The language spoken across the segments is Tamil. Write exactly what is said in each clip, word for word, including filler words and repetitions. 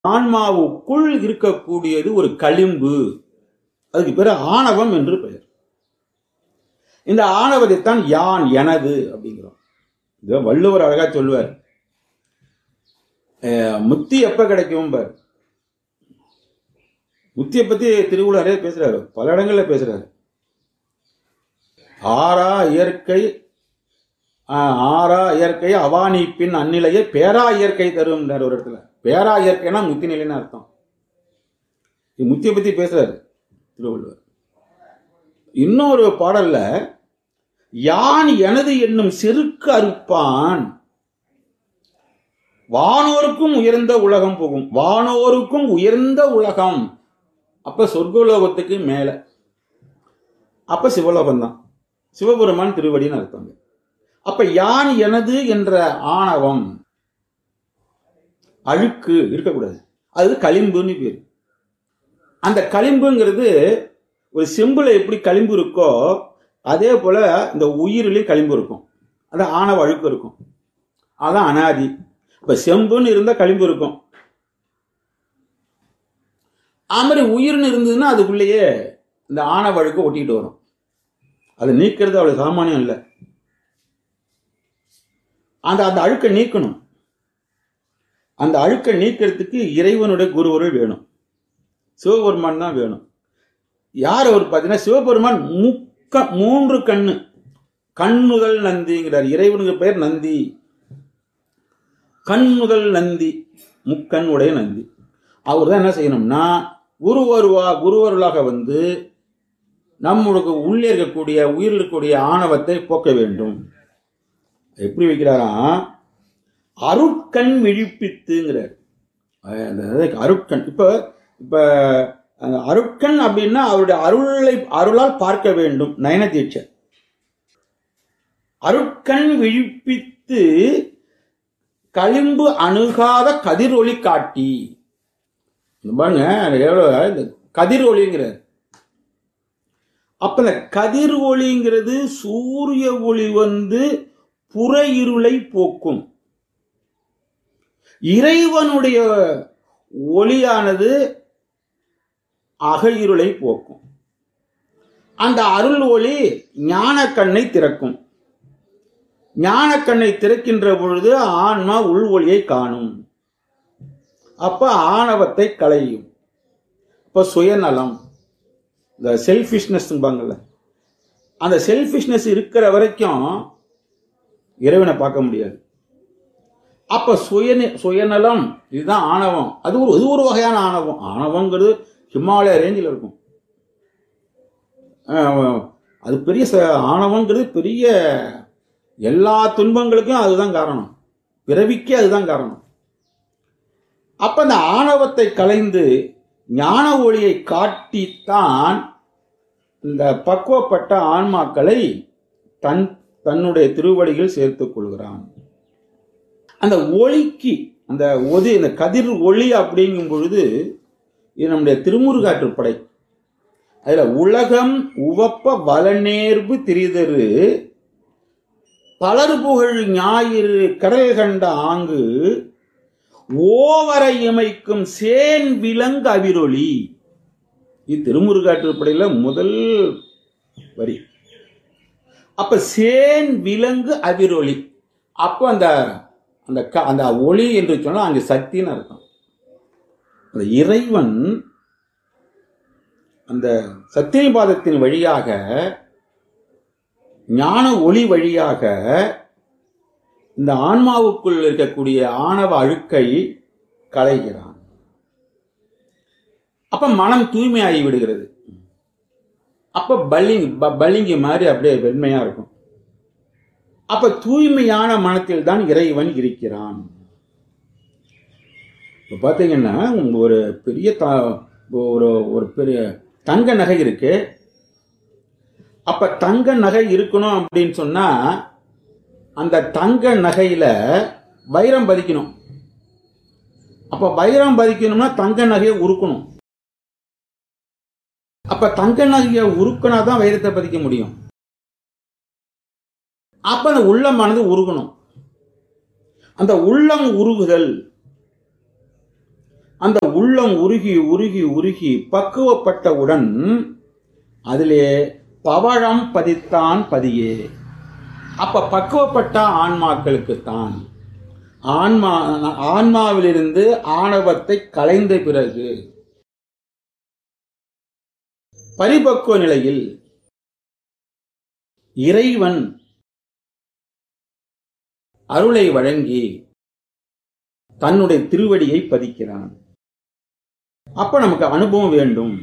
ஆன்மாவுக்குள் இருக்கக்கூடியது ஒரு களிம்பு. அதுக்கு பேரு ஆணவம் என்று பெயர். இந்த ஆணவத்தைத்தான் யான் எனது அப்படிங்கிறோம். இத வள்ளுவர் அழகா சொல்லுவார். முத்தி எப்ப கிடைக்கும் பார். முத்தியை பத்தி திருவள்ளுவரே பேசுறாரு, பல இடங்கள்ல பேசுறாரு. ஆறா இயற்கை ஆறா இயற்கை அவானிப்பின் அந்நிலையை பேரா இயற்கை தரும் ஒரு இடத்துல. பேரா இயற்கைனா முத்தி நிலைன்னு அர்த்தம். முத்தியை பத்தி பேசுறாரு திருவள்ளுவர். இன்னொரு பாடல்ல யான் எனது என்னும் செருக்கு அறுப்பான் வானோருக்கும் உயர்ந்த உலகம் போகும். வானோருக்கும் உயர்ந்த உலகம். அப்ப சொர்க்கலோகத்துக்கு மேல, அப்ப சிவலோகம் தான், சிவபெருமான் திருவடின்னு அர்த்தம். அப்ப யான் எனது என்ற ஆணவம் அழுக்கு இருக்கக்கூடாது. அது களிம்புன்னு பேரு. அந்த களிம்புங்கிறது ஒரு செம்புல எப்படி களிம்பு இருக்கோ அதே போல இந்த உயிரிலையும் களிம்பு இருக்கும். அந்த ஆணவ அழுக்கு இருக்கும். அதான் அனாதி. இப்ப செம்புன்னு இருந்தா களிம்பு இருக்கும். அது மாதிரி உயிர்னு இருந்ததுன்னா அதுக்குள்ளேயே இந்த ஆணவ அழுக்கு ஒட்டிக்கிட்டு வரும். அதை நீக்கிறது அவ்வளவு சாமானியம் இல்லை. அந்த அந்த அழுக்கை நீக்கணும். அந்த அழுக்கை நீக்கிறதுக்கு இறைவனுடைய குருவருள் வேணும். சிவபெருமான் தான் வேணும். யார் அவர் பார்த்தீங்கன்னா, சிவபெருமான் முக்க மூன்று கண்ணு, கண்ணுதல் நந்திங்கிறார். இறைவனுக்கு பெயர் நந்தி. கண்ணுதல் நந்தி, முக்கண் உடைய நந்தி. அவர் தான் என்ன செய்யணும்னா, குருவருவா குருவருளாக வந்து நம்மளுக்கு உள்ளே இருக்கக்கூடிய உயிரில் இருக்கக்கூடிய ஆணவத்தை போக்க வேண்டும். எப்படி வைக்கிறாராம், அருட்கண் விழிப்பித்துங்கிறார். அருட்கண். இப்ப இப்ப அருட்கண் அப்படின்னா அவருடைய அருளை அருளால் பார்க்க வேண்டும். நயன தீட்சை. அருட்கண் விழிப்பித்து களிம்பு அணுகாத கதிர் ஒளி காட்டி. பாருங்க எவ்வளவு கதிர் ஒளிங்கிறார். அப்ப இந்த கதிர் ஒளிங்கிறது சூரிய ஒளி வந்து புற இருளை போக்கும். இறைவனுடைய ஒளியானது அக இருளை போக்கும். அந்த அருள் ஒளி ஞான கண்ணை திறக்கும். ஞான கண்ணை திறக்கின்ற பொழுது ஆன்மா உள் ஒளியை காணும். அப்ப ஆணவத்தை களையும். இப்ப சுயநலம், இந்த செல்ஃபிஷ்னஸ், அந்த செல்ஃபிஷ்னஸ் இருக்கிற வரைக்கும் இறைவனை பார்க்க முடியாது. அப்ப சுய சுயநலம் இதுதான் ஆணவம். அது ஒரு இது ஒரு வகையான ஆணவம். ஆணவங்கிறது ஹிமாலய ரேஞ்சில் இருக்கும். அது பெரிய ஆணவங்கிறது பெரிய எல்லா துன்பங்களுக்கும் அதுதான் காரணம். பிறவிக்கே அதுதான் காரணம். அப்ப அந்த ஆணவத்தை களைந்து ஞான ஒளியை காட்டித்தான் இந்த பக்குவப்பட்ட ஆன்மாக்களை தன் தன்னுடைய திருவடிகள் சேர்த்துக் கொள்கிறான். அந்த ஒளிக்கு அந்த ஒதி இந்த கதிர் ஒளி அப்படிங்கும் பொழுது இது நம்முடைய திருமுருகாற்றுப்படை. அதுல உலகம் உவப்ப வளநேர்வு திரிதரு பலர் புகழ் ஞாயிறு கடல் கண்ட ஆங்கு ஓவரை இமைக்கும் சேன் விலங்கு அவிரொளி. இது திருமுருகாற்றுப்படையில முதல் வரி. அப்ப சேன் விலங்கு அவிரொளி. அப்போ அந்த அந்த ஒளி என்று சொன்னா அங்கு சக்தின்னு அர்த்தம். அந்த இறைவன் அந்த சத்தியபாதத்தின் வழியாக ஞான ஒளி வழியாக இந்த ஆன்மாவுக்குள் இருக்கக்கூடிய ஆணவ அழுக்கை களைகிறான். அப்ப மனம் தூய்மையாகி விடுகிறது. அப்ப பலிங் பலிங்கி மாதிரி அப்படியே வெண்மையா இருக்கும். அப்ப தூய்மையான மனத்தில் தான் இறைவன் இருக்கிறான். இப்ப பாத்தீங்கன்னா ஒரு பெரிய ஒரு ஒரு பெரிய தங்க நகை இருக்கு. அப்ப தங்க நகை இருக்கணும் அப்படின்னு சொன்னா அந்த தங்க நகையில வைரம் பதிக்கணும். அப்ப வைரம் பதிக்கணும்னா தங்க நகையை உருக்கணும். அப்ப தங்க நகையை உருக்கினாதான் வைரத்தை பதிக்க முடியும். அப்ப அந்த உள்ளமானது உருகணும். அந்த உள்ளம் உருகுதல் அந்த உள்ளம் உருகி உருகி உருகி பக்குவப்பட்டவுடன் அதிலே பவழம் பதித்தான் பதியே. அப்ப பக்குவப்பட்ட ஆன்மாக்களுக்குத்தான் ஆன்மா ஆன்மாவிலிருந்து ஆணவத்தை களைந்த பிறகு பரிபக்குவ நிலையில் இறைவன் அருளை வழங்கி தன்னுடைய திருவடியை பதிக்கிறான். அப்ப நமக்கு அனுபவம் வேண்டும்.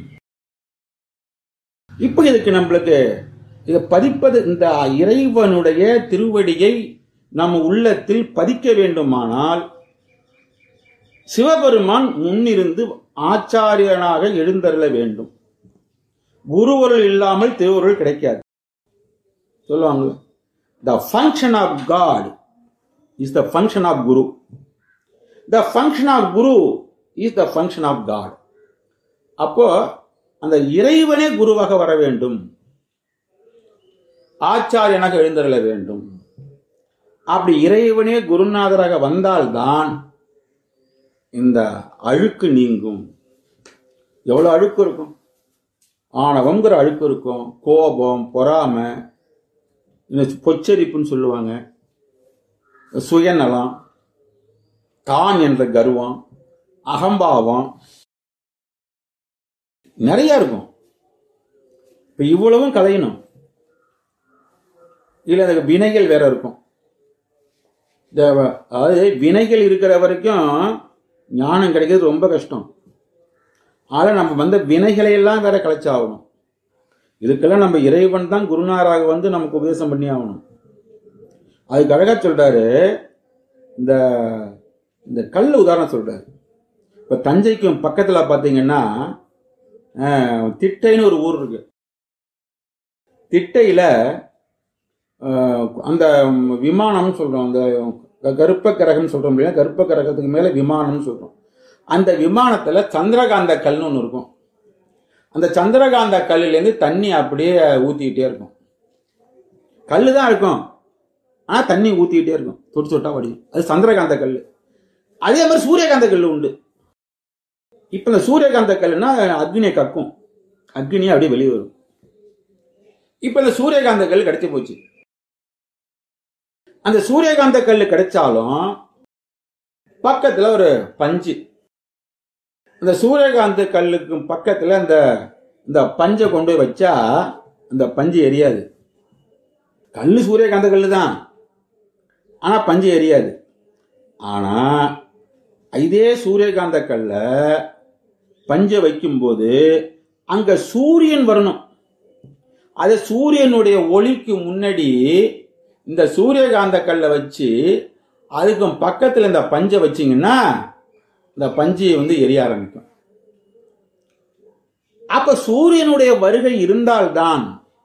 இப்ப இதுக்கு நம்மளுக்கு இதை பதிப்பது, இந்த இறைவனுடைய திருவடியை நம்ம உள்ளத்தில் பதிக்க வேண்டுமானால் சிவபெருமான் முன்னிருந்து ஆச்சாரியனாக எழுந்தருள வேண்டும். குருவருள் இல்லாமல் திருவருள் கிடைக்காது சொல்லுவாங்க. The function of God is the function of Guru. The function of Guru is the function of God. அப்போ அந்த இறைவனே குருவாக வர வேண்டும், ஆச்சாரியனாக எழுந்தருள வேண்டும். அப்படி இறைவனே குருநாதராக வந்தால்தான் இந்த அழுக்கு நீங்கும். எவ்வளவு அழுக்கு இருக்கும், ஆணவம்ங்கிற அழுக்கு இருக்கும், கோபம், பொறாமை, பொச்சரிப்புன்னு சொல்லுவாங்க, சுயநலம், தான் என்ற கர்வம், அகம்பாவம் நிறைய இருக்கும். இப்ப இவ்வளவும் கலையணும். இல்ல அதுக்கு வினைகள் வேற இருக்கும். அதாவது வினைகள் இருக்கிற வரைக்கும் ஞானம் கிடைக்கிறது ரொம்ப கஷ்டம். ஆனா நம்ம வந்த வினைகளை எல்லாம் வேற கலைச்சாகணும். இதுக்கெல்லாம் நம்ம இறைவன் தான் குருநாராக வந்து நமக்கு உபதேசம் பண்ணி ஆகணும். அதுக்கு அழகா சொல்றாரு, இந்த இந்த கல் உதாரணம் சொல்றாரு. இப்ப தஞ்சைக்கும் பக்கத்துல பாத்தீங்கன்னா திட்டைன்னு ஒரு ஊர் இருக்கு. திட்டையில அந்த விமானம் சொல்றோம், அந்த கருப்ப கிரகம் சொல்றோம் இல்லையா, கருப்ப கிரகத்துக்கு மேல விமானம் சொல்றோம். அந்த விமானத்துல சந்திரகாந்த கல்னு ஒன்று இருக்கும். அந்த சந்திரகாந்த கல்லிலேருந்து தண்ணி அப்படியே ஊத்திக்கிட்டே இருக்கும். கல்லு தான் இருக்கும், ஆனா தண்ணி ஊத்திக்கிட்டே இருக்கும், தொட்டு தொட்டா வடியும். அது சந்திரகாந்த கல். அதே மாதிரி சூரியகாந்த கல் உண்டு. இப்ப இந்த சூரியகாந்த கல்லுனா அக்னியை கக்கும், அக்னியை அப்படியே வெளியே வரும். இப்ப இந்த சூரியகாந்த கல் கிடைச்சி போச்சு. அந்த சூரியகாந்த கல் கிடைச்சாலும் பக்கத்துல ஒரு பஞ்சு, அந்த சூரியகாந்த கல்லுக்கு பக்கத்துல அந்த இந்த பஞ்சை கொண்டு போய் வச்சா அந்த பஞ்சு எரியாது. கல்லு சூரியகாந்த கல்லு தான், ஆனா பஞ்சு எரியாது. ஆனா இதே சூரியகாந்த கல்ல பஞ்சை வைக்கும் போது அங்க சூரியன் வரணும். அது சூரியனுடைய ஒளிக்கு முன்னாடி இந்த சூரியகாந்த கல்லை வச்சு அதுக்கும் பக்கத்துல இந்த பஞ்சை வச்சீங்கன்னா இந்த பஞ்சு வந்து எரிய ஆரம்பிக்கும். அப்ப சூரியனுடைய வருகை இருந்தால்தான்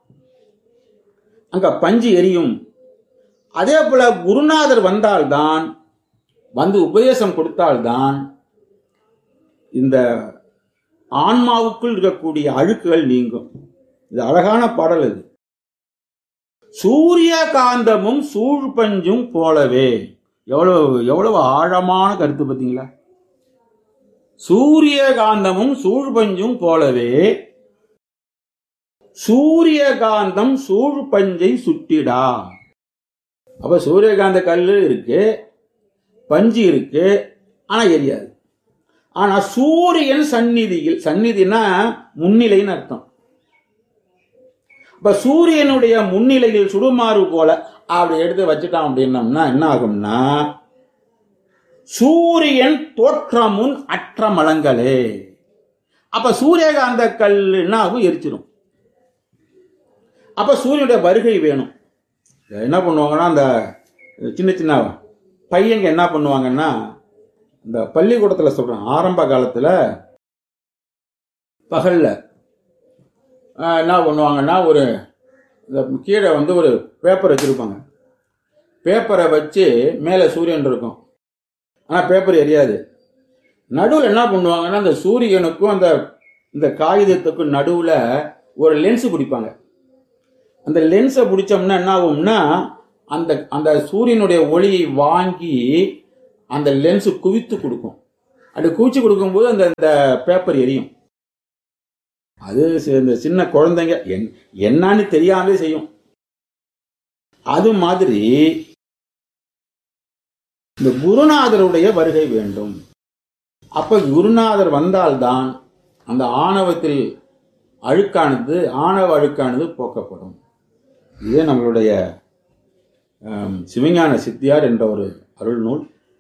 அங்க பஞ்சு எரியும். அதே போல குருநாதர் வந்தால்தான், வந்து உபதேசம் கொடுத்தால்தான் இந்த ஆன்மாவுக்குள் இருக்கக்கூடிய அழுக்குகள் நீங்கும். இது அழகான பாடல். இது சூரிய காந்தமும் சூழ் பஞ்சும் போலவே. எவ்வளவு எவ்வளவு ஆழமான கருத்து பார்த்தீங்களா? சூரிய காந்தமும் சூழ் பஞ்சும் போலவே சூரிய காந்தம் சூழ் பஞ்சை சுட்டிடா. அப்ப சூரியகாந்த கல்லு இருக்கு, பஞ்சு இருக்கு, ஆனா எரியாது. ஆனா சூரியன் சந்நிதியில், சந்நிதினா முன்னிலைன்னு அர்த்தம். இப்ப சூரியனுடைய முன்னிலையில் சுடுமாறு போல அப்படி எடுத்து வச்சுட்டான் அப்படின்னம்னா என்ன ஆகும்னா, சூரியன் தோற்றமுன் அற்ற மலங்களே. அப்ப சூரியகாந்த கல் என்ன ஆகும், எரிச்சிடும். அப்ப சூரியனுடைய வருகை வேணும். என்ன பண்ணுவாங்கன்னா, அந்த சின்ன சின்ன பையங்க என்ன பண்ணுவாங்கன்னா, இந்த பள்ளிக்கூடத்துல சொல்றேன், ஆரம்ப காலத்துல பகல்ல என்ன பண்ணுவாங்கன்னா, ஒரு கீழே வந்து ஒரு பேப்பர் வச்சிருப்பாங்க. பேப்பரை வச்சு மேலே சூரியன் இருக்கும், ஆனா பேப்பர் எரியாது. நடுவில் என்ன பண்ணுவாங்கன்னா, அந்த சூரியனுக்கும் அந்த இந்த காகிதத்துக்கும் நடுவுல ஒரு லென்ஸ் பிடிப்பாங்க. அந்த லென்ஸை பிடிச்சோம்னா என்ன ஆகும்னா, அந்த அந்த சூரியனுடைய ஒளியை வாங்கி அந்த லென்ஸ் குவித்து கொடுக்கும். அப்படி கூச்சி கொடுக்கும்போது அந்த அந்த பேப்பர் எரியும். அது இந்த சின்ன குழந்தைங்க என்னன்னு தெரியாமலே செய்யும். அது மாதிரி இந்த குருநாதருடைய வருகை வேண்டும். அப்ப குருநாதர் வந்தால்தான் அந்த ஆணவத்தில் அழுக்கானது ஆணவ அழுக்கானது போக்கப்படும். இதே நம்மளுடைய சிவஞான சித்தியார் என்ற ஒரு அருள் நூல்.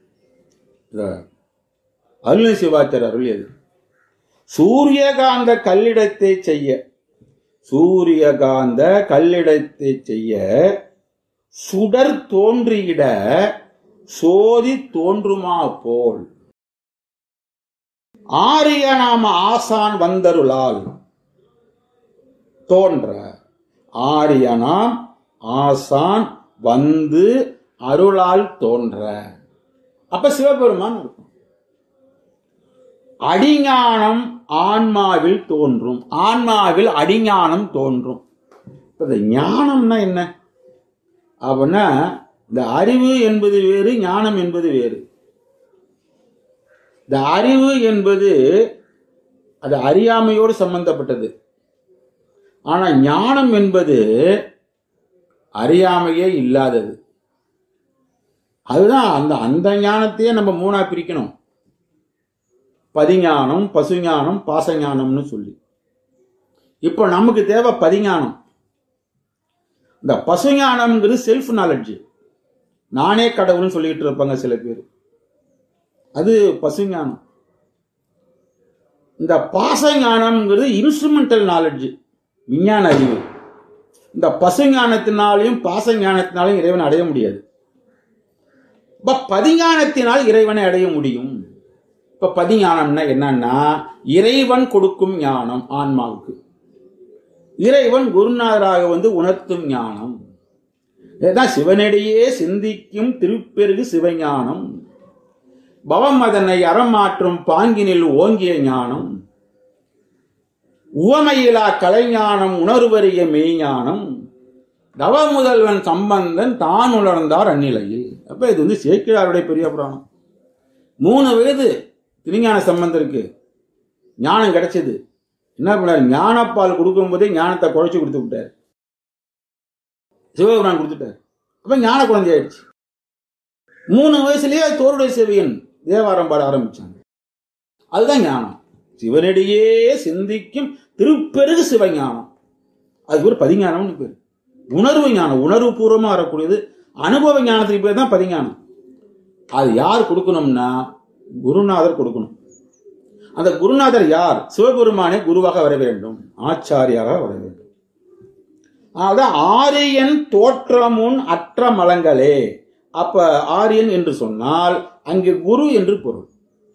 அருள் சிவாச்சார் அருளியது. சூரியகாந்த கல்லிடத்தை செய்ய சூரியகாந்த கல்லிடத்தை செய்ய சுடர் தோன்றியிட சோதி தோன்றுமா போல் ஆரிய நாம ஆசான் வந்தருளால் தோன்ற ஆரியனாம் ஆசான் வந்து அருளால் தோன்ற. அப்ப சிவபெருமான் இருக்கும். அடிஞானம் ஆன்மாவில் தோன்றும். ஆன்மாவில் அடிஞானம் தோன்றும். இந்த ஞானம்னா என்ன அப்படின்னா, இந்த அறிவு என்பது வேறு, ஞானம் என்பது வேறு. இந்த அறிவு என்பது அது அறியாமையோடு சம்பந்தப்பட்டது. ஆனா ஞானம் என்பது அறியாமையே இல்லாதது. அதுதான் அந்த அந்த ஞானத்தையே நம்ம மூணா பிரிக்கணும். பதிஞானம், பசுஞானம், பாசஞானம்னு சொல்லி. இப்போ நமக்கு தேவை பதிஞானம். இந்த பசுஞானம்ங்கிறது செல்ஃப் நாலெட்ஜ். நானே கடவுள்னு சொல்லிட்டு இருப்பாங்க சில பேர். அது பசுஞானம். இந்த பாசஞானம்ங்கிறது இன்ஸ்ட்ருமெண்டல் நாலெட்ஜ், விஞ்ஞான அறிவு. இந்த பசுஞானத்தினாலையும் பாசஞானத்தினாலையும் இறைவனை அடைய முடியாது. இப்ப பதிஞானத்தினால் இறைவனை அடைய முடியும். இப்ப பதிஞானம்னா என்னன்னா, இறைவன் கொடுக்கும் ஞானம் ஆன்மாவுக்கு. இறைவன் குருநாதராக வந்து உணர்த்தும் ஞானம். இதுதான் சிவனடியே சிந்திக்கும் திருப்பெருகு சிவஞானம். பவம் அதனை அறமாற்றும் பாங்கினில் ஓங்கிய ஞானம். உவமையிலா கலைஞானம் உணர்வறிய மெய்ஞானம். தவ முதல்வன் சம்பந்தன் தான் உணர்ந்தார் அந்நிலையில். அப்ப இது வந்து சேக்கிழாருடைய பெரிய புராணம். மூணு வயது திருஞான சம்பந்தருக்கு ஞானம் கிடைச்சது. என்ன பண்ணார்? ஞானப்பால் கொடுக்கும் போதே ஞானத்தை குழைச்சு கொடுத்து விட்டார். சிவபெருமான் கொடுத்துட்டார். அப்ப ஞான குழந்தை ஆயிடுச்சு. மூணு வயசுலயே தோருடைய செவியன் தேவாரம் பாட ஆரம்பிச்சாங்க. அதுதான் ஞானம். சிவனடியே சிந்திக்கும் திருப்பெருகு சிவஞானம். அதுக்கு ஒரு பதிஞானம்னு பேரு. உணர்வு ஞானம், உணர்வு பூர்வமா வரக்கூடியது. அனுபவ ஞானத்துக்கு பேர் தான் பதிஞானம். அது யார் கொடுக்கணும்னா குருநாதர் கொடுக்கணும். அந்த குருநாதர் யார்? சிவபெருமானே குருவாக வர வேண்டும், ஆச்சாரியாக வர வேண்டும். அதான் ஆரியன் தோற்றமுன் அற்ற மலங்களே. அப்ப ஆரியன் என்று சொன்னால் அங்கே குரு என்று பொருள்.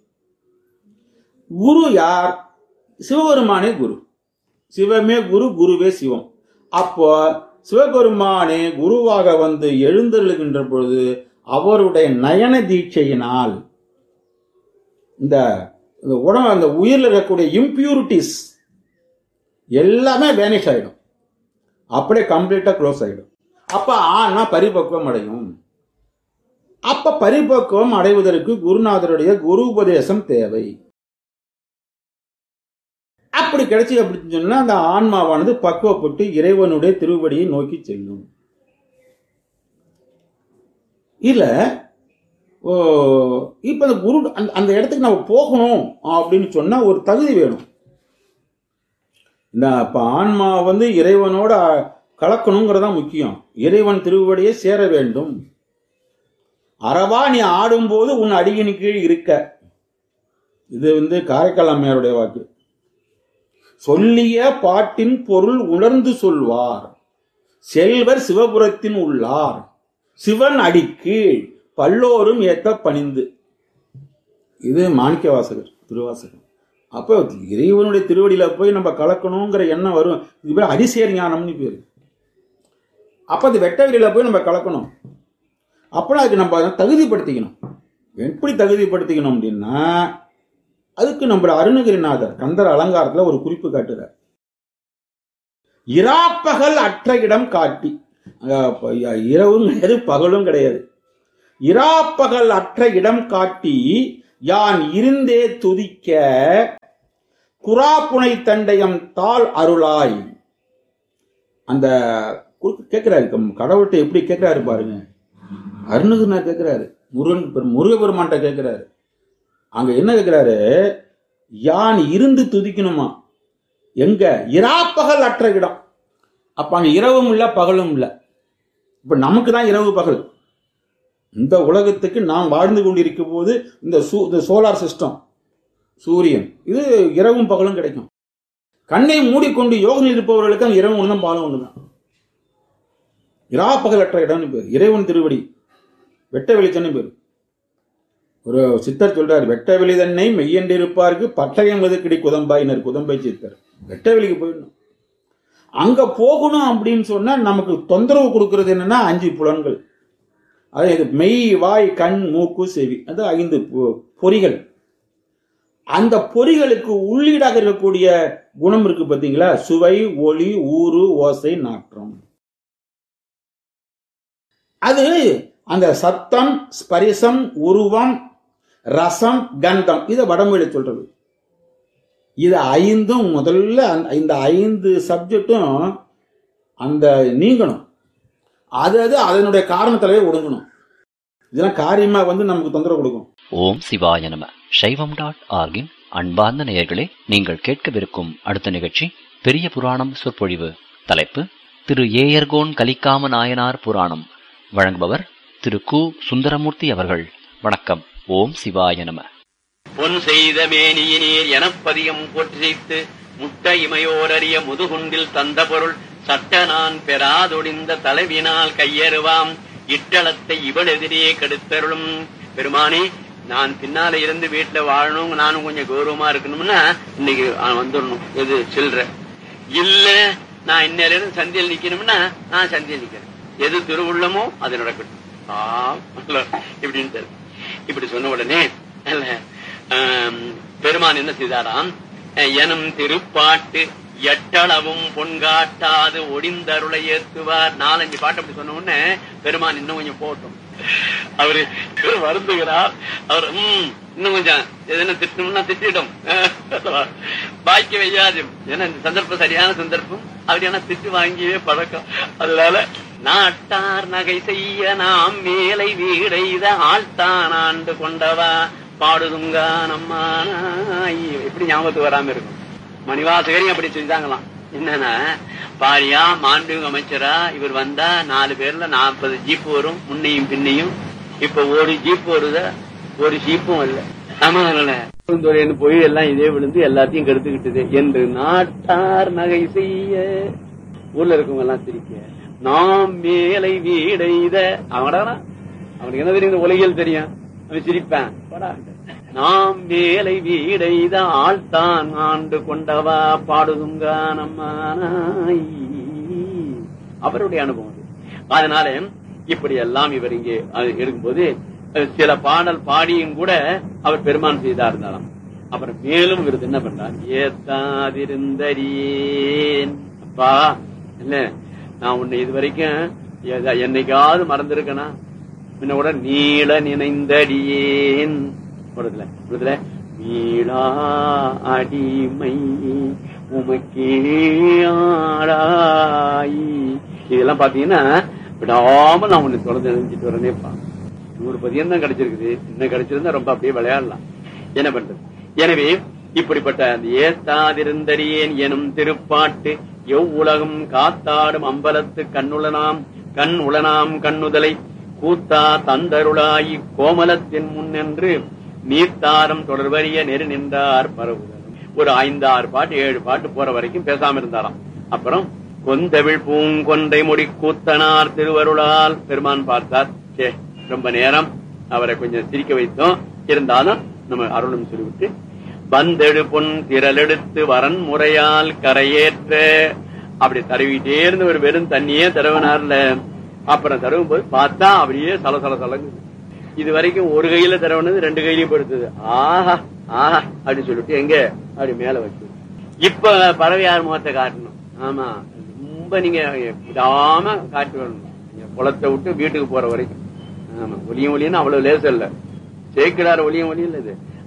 குரு யார்? சிவபெருமானே குரு. சிவமே குரு, குருவே சிவம். அப்போ சிவபெருமானே குருவாக வந்து எழுந்தருளுகின்ற பொழுது அவருடைய நயன தீட்சையினால் இந்த உடம்பு அந்த உயிரில் இருக்கக்கூடிய இம்பியூரிட்டிஸ் எல்லாமே வேனிஷ் ஆயிடும். அப்படியே கம்ப்ளீட்டா க்ளோஸ் ஆயிடும். அப்ப ஆனா பரிபக்குவம் அடையும். அப்ப பரிபக்குவம் அடைவதற்கு குருநாதருடைய குரு உபதேசம் தேவை. அப்படி கிடைச்சி அப்படின்னு சொன்னா அந்த ஆன்மாவானது பக்குவப்பட்டு இறைவனுடைய திருவடியை நோக்கி செல்லும். இல்ல இப்ப அந்த குரு அந்த இடத்துக்கு நம்ம போகணும் அப்படின்னு சொன்னா ஒரு தகுதி வேணும். இந்த ஆன்மா வந்து இறைவனோட கலக்கணுங்கிறதா முக்கியம். இறைவன் திருவடியை சேர வேண்டும். அறவா நீ ஆடும்போது உன் அடியின் கீழ் இருக்க. இது வந்து காரைக்கால் அம்மையாருடைய வாக்கு. சொல்லிய பாட்டின் பொருள் உணர்ந்து சொல்வார் செல்வர் சிவபுரத்தின் உள்ளார் சிவன் அடிக்கீழ் பல்லோரும் ஏத்த பணிந்து. இது மாணிக்க வாசகர் திருவாசகர். அப்போ இறைவனுடைய திருவடியில போய் நம்ம கலக்கணுங்கிற எண்ணம் வரும். இது பேர் அதிசேர் ஞானம்னு பேரு. அப்ப அது வெட்ட வெளியில போய் நம்ம கலக்கணும். அப்போ அதுக்கு நம்ம தகுதிப்படுத்திக்கணும். எப்படி தகுதிப்படுத்திக்கணும் அப்படின்னா, அதுக்கு நம்ம அருணகிரிநாதர் கந்தர் அலங்காரத்துல ஒரு குறிப்பு காட்டுறார். இராப்பகல் அற்ற இடம் காட்டி. இரவும் கிடையாது, பகலும் கிடையாது. இராப்பகல் அற்ற இடம் காட்டி யான் இருந்தே துதிக்க குறாப்புனை தண்டயம் தாள் அருளாய். அந்த கேட்கிறாரு கடவுள்கிட்ட, எப்படி கேட்கிறாரு பாருங்க. அருணகிரிநாதர் கேட்கிறாரு, முருகன் முருகபெருமான்கிட்ட கேட்கிறாரு. அங்க என்ன கேட்கிறாரு, யான் இருந்து துதிக்கணுமா, எங்க இராப்பகல் அற்ற இடம். அப்ப அங்க இரவும் இல்ல பகலும் இல்ல. இப்ப நமக்கு தான் இரவு பகல். இந்த உலகத்துக்கு நாம் வாழ்ந்து கொண்டிருக்கும் போது இந்த சோலார் சிஸ்டம், சூரியன், இது இரவும் பகலும் கிடைக்கும். கண்ணை மூடிக்கொண்டு யோகம் இருப்பவர்களுக்கு அங்க இரவு ஒண்ணுதான் பகலும் ஒண்ணுதான். இராப்பகலற்ற இடம்னு பேர். இறைவன் திருவடி வெட்ட வெளிச்சன்னு பேர். ஒரு சித்தர் சொல்றாரு, வெட்ட வெளி தன்னை மெய்யென்றிருப்பாருக்கு பட்டயம் எதுக்கடி குதம்பாயினர். குதம்பை சித்தர் வெட்ட வெளிக்கு போயிடணும். அங்க போகணும் அப்படின்னு சொன்னா நமக்கு தொந்தரவு கொடுக்கறது என்னன்னா அஞ்சு புலன்கள். அதாவது மெய், வாய், கண், மூக்கு, செவி, அது ஐந்து பொறிகள். அந்த பொறிகளுக்கு உள்ளீடாக இருக்கக்கூடிய குணம் இருக்கு பாத்தீங்களா, சுவை, ஒளி, ஊறு, ஓசை, நாற்றம். அது அந்த சத்தம், ஸ்பரிசம், உருவம், ரசம், கந்தம், இதை வடமொழி சொல்றது. இது ஐந்தும் முதல்ல இந்த ஐந்து சப்ஜெக்டும் அந்த நீங்கணும். அது அது அதனுடைய காரணத்திலே ஒடுங்கணும். இதெல்லாம் காரியமா வந்து நமக்கு தொந்தரவு கொடுக்கும். ஓம் சிவாய நம. சைவம் டாட் ஆர்கின் அன்பார்ந்த நேயர்களே, நீங்கள் கேட்கவிருக்கும் அடுத்த நிகழ்ச்சி பெரிய புராணம் சொற்பொழிவு. தலைப்பு திரு ஏயர்கோன் கலிக்காம நாயனார் புராணம். வழங்குபவர் திரு கு சுந்தரமூர்த்தி அவர்கள். வணக்கம். ஓம் சிவாய நம. பொன் செய்த மேனியினீர் எனப்பதிகம் போற்றித்து முட்ட இமையோர் அறிய முதுகுண்டில் தந்த பொருள் சட்ட நான் பெறாதொடிந்த தலைவினால் கையறுவாம் இட்டளத்தை இவள் எதிரே கெடுத்தருளும். பெருமானி, நான் பின்னால இருந்து வீட்டுல வாழணும், நானும் கொஞ்சம் கௌரவமா இருக்கணும்னா இன்னைக்கு வந்துடணும். எது சில்ற இல்ல, நான் இன்னையில இருந்து சந்தியில் நிக்கணும்னா நான் சந்தியில் நிக்கிறேன். எது திருவுள்ளமோ அது நடக்கட்டும் இப்படின்னு இப்படி சொன்ன உடனே பெருமான் என்ன செய்தாராம், எனும் திருப்பாட்டு எட்டளவும் பொன்காட்டாது ஒடிந்தருளை ஏத்துவார். நாலஞ்சு பாட்டு அப்படி சொன்ன உடனே பெருமான் இன்னும் கொஞ்சம் போட்டோம். அவரு வருந்துகிறார். அவர் உம் இன்னும் கொஞ்சம் எதுனா திட்டணும்னா திட்டிடும், பாய்க்க வையாது. ஏன்னா இந்த சந்தர்ப்பம் சரியான சந்தர்ப்பம். அவர் ஏன்னா திட்டு வாங்கியே பழக்கம். அதனால நாட்டார் நகை செய்ய நாம் மேலை வீடைத ஆழ்த்தான் ஆண்டு கொண்டவா பாடுதுங்கா நம்மா. எப்படி ஞாபகத்துக்கு வராம இருக்கும். மணிவாசகரையும் அப்படி செஞ்சாங்களாம். என்னன்னா, பாரியா மாண்புமிகு அமைச்சரா இவர் வந்தா நாலு பேர்ல நாற்பது ஜீப்பு வரும், முன்னையும் பின்னையும். இப்ப ஒரு ஜீப்பு வருத, ஒரு ஜீப்பும் இல்ல. ஆமா, போய் எல்லாம் இதே விழுந்து எல்லாத்தையும் கெடுத்துக்கிட்டது என்று நாட்டார் நகை செய்ய ஊர்ல இருக்கவங்க எல்லாம் சிரிக்க நாம் மேலை வீடைத. அவடா அவனுக்கு என்ன தெரியும், உலகியல் தெரியும், அவன் சிரிப்பேன். நாம் மேலை வீடைத ஆழ்த்தான் ஆண்டு கொண்டவா பாடுதுங்க நம்மானாய். அவருடைய அனுபவம். அதனால இப்படி எல்லாம் இவர் இங்கே இருக்கும்போது சில பாடல் பாடியும் கூட அவர் பெருமான் செய்தா இருந்தாலும். அப்புறம் மேலும் இவர் என்ன பண்றார், ஏத்தாதிருந்தறியேன் அப்பா, இல்ல நான் உன்னை இது வரைக்கும் என்னைக்காவது மறந்திருக்கனா, முன்ன கூட நீள நினைந்தடியேன் மீளா அடிமை உமக்கே ஆளாய். இதெல்லாம் பாத்தீங்கன்னா விடாம நான் உன்னை தொடர்ந்து நினைச்சிட்டு வரேனேப்பா. நூறு பதியம் தான் கிடைச்சிருக்குது, இன்னும் கிடைச்சிருந்தா ரொம்ப அப்படியே விளையாடலாம். என்ன பண்றது? எனவே இப்படிப்பட்ட அந்த ஏத்தாதிருந்தறியேன் எனும் திருப்பாட்டு எவ் உலகம் காத்தாடும் அம்பலத்து கண்ணுளனாம் கண் உளனாம் கண்ணுதலை கூத்தா தந்தருளாயி கோமலத்தின் முன்னென்று நீர்த்தாரம் தொடர்வறிய நெரு நின்றார் பரவுதலும். ஒரு ஐந்து ஆறு பாட்டு ஏழு பாட்டு போற வரைக்கும் பேசாம இருந்தாராம். அப்புறம் கொந்தவிழ் பூங்கொன்றை முடி கூத்தனார் திருவருளால் பெருமான் பார்த்தார். சே, ரொம்ப நேரம் அவரை கொஞ்சம் சிரிக்க வைத்தோம், இருந்தாலும் நம்ம அருளும் சொல்லிவிட்டு வந்தெடு பொன் திரளெடுத்து வரன் முறையால் கரையேற்ற அப்படி தடவிட்டே இருந்து ஒரு வெறும் தண்ணியே தடவினார்ல. அப்புறம் தடவும் போது பார்த்தா அப்படியே சல சல சலங்கு. இது வரைக்கும் ஒரு கையில தடவுனது ரெண்டு கையிலையும் படுத்தது. ஆஹா ஆஹா அப்படின்னு சொல்லிட்டு எங்க அப்படி மேல வச்சு இப்ப பறவையார் முகத்தை காட்டணும். ஆமா, ரொம்ப நீங்க விடாம காட்டி வரணும். குளத்தை விட்டு வீட்டுக்கு போற வரைக்கும். ஆமா, ஒலியும் ஒலியும் அவ்வளவு லேசம் இல்ல, சேக்கிடார ஒலியும் ஒலியும் இல்ல. இது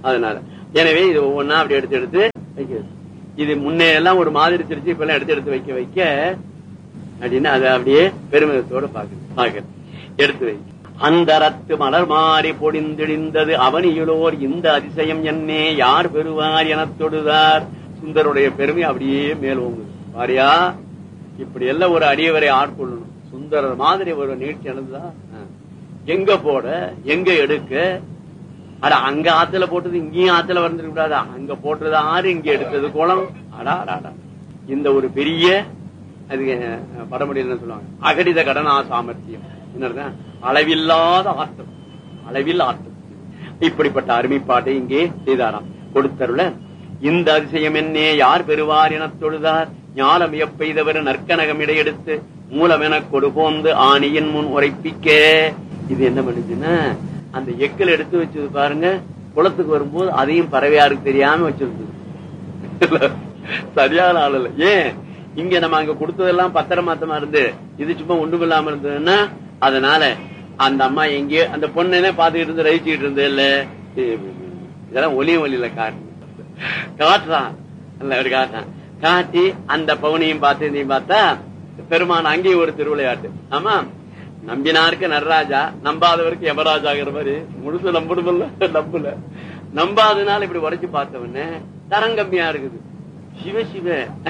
அதனால எனவே இது ஒவ்வொன்னா அப்படி எடுத்து எடுத்து வைக்கிறது. இது முன்னே எல்லாம் ஒரு மாதிரி திருச்சி இப்ப எல்லாம் எடுத்து எடுத்து வைக்க வைக்க அப்படின்னு அதை அப்படியே பெருமிதத்தோட பாக்குது பாக்குது எடுத்து வை. அந்தரத்து மலர் மாறி பொடிந்திழிந்தது அவனியுளோர் இந்த அதிசயம் என்னே யார் பெறுவார் என தொடுதார். சுந்தருடைய பெருமை அப்படியே மேலோங்குது பாரியா. இப்படி எல்லாம் ஒரு அடியவரை ஆட்கொள்ளணும். சுந்தரர் மாதிரி ஒரு நீட்சி நடந்ததா? எங்க போட எங்க எடுக்க? அட அங்க ஆத்துல போட்டது இங்கேயும் ஆத்துல வந்துருக்க கூடாதா? அங்க போட்டது ஆறு இங்க எடுத்தது குளம். அடா அடா இந்த ஒரு பெரிய அது படமுடியில் என்ன சொல்லுவாங்க, அகடித கடனா சாமர்த்தியம். என்ன அளவில்லாத ஆட்டம், அளவில் ஆட்டம். இப்படிப்பட்ட அருமைப்பாட்டை இங்கே செய்தாராம். கொடுத்தருள இந்த அதிசயம் என்னே யார் பெறுவார் என தொழுதார். ஞாலம் எப்பெய்தவர் நற்கனகம் இடையெடுத்து மூலம் என கொடுபோந்து ஆணியின் முன் உரைப்பிக்க. இது என்ன பண்ணுச்சுன்னா அந்த எக்கல் எடுத்து வச்சது பாருங்க, குளத்துக்கு வரும்போது அதையும் பறவையாருக்கு தெரியாம வச்சிருந்தது. சரியான ஆள் இல்ல. ஏன் இங்க நம்ம அங்க கொடுத்ததெல்லாம் பத்திரமாத்தமா இருந்து இது சும்மா ஒண்ணும் இல்லாம இருந்ததுன்னா அதனால அந்த அம்மா எங்கேயோ அந்த பொண்ணே பாத்துக்கிட்டு இருந்து ரசிச்சுக்கிட்டு இருந்தது இல்ல. இதெல்லாம் ஒலியும் ஒலியில காட்டு காட்டுறான் காட்டுறான் காட்டி அந்த பவுனியும் பார்த்து இதையும் பார்த்தா பெருமான் அங்கேயும் ஒரு திருவிளையாட்டு. ஆமா, நம்பினாருக்கு நடராஜா, நம்பாதவருக்கு யமராஜாங்கிற மாதிரி முழுசு நம்பணுமில்ல, நம்பல. நம்பாதனால இப்படி உடைச்சு பார்த்தவன தரங்கம்மியா இருக்குது. சிவ சிவ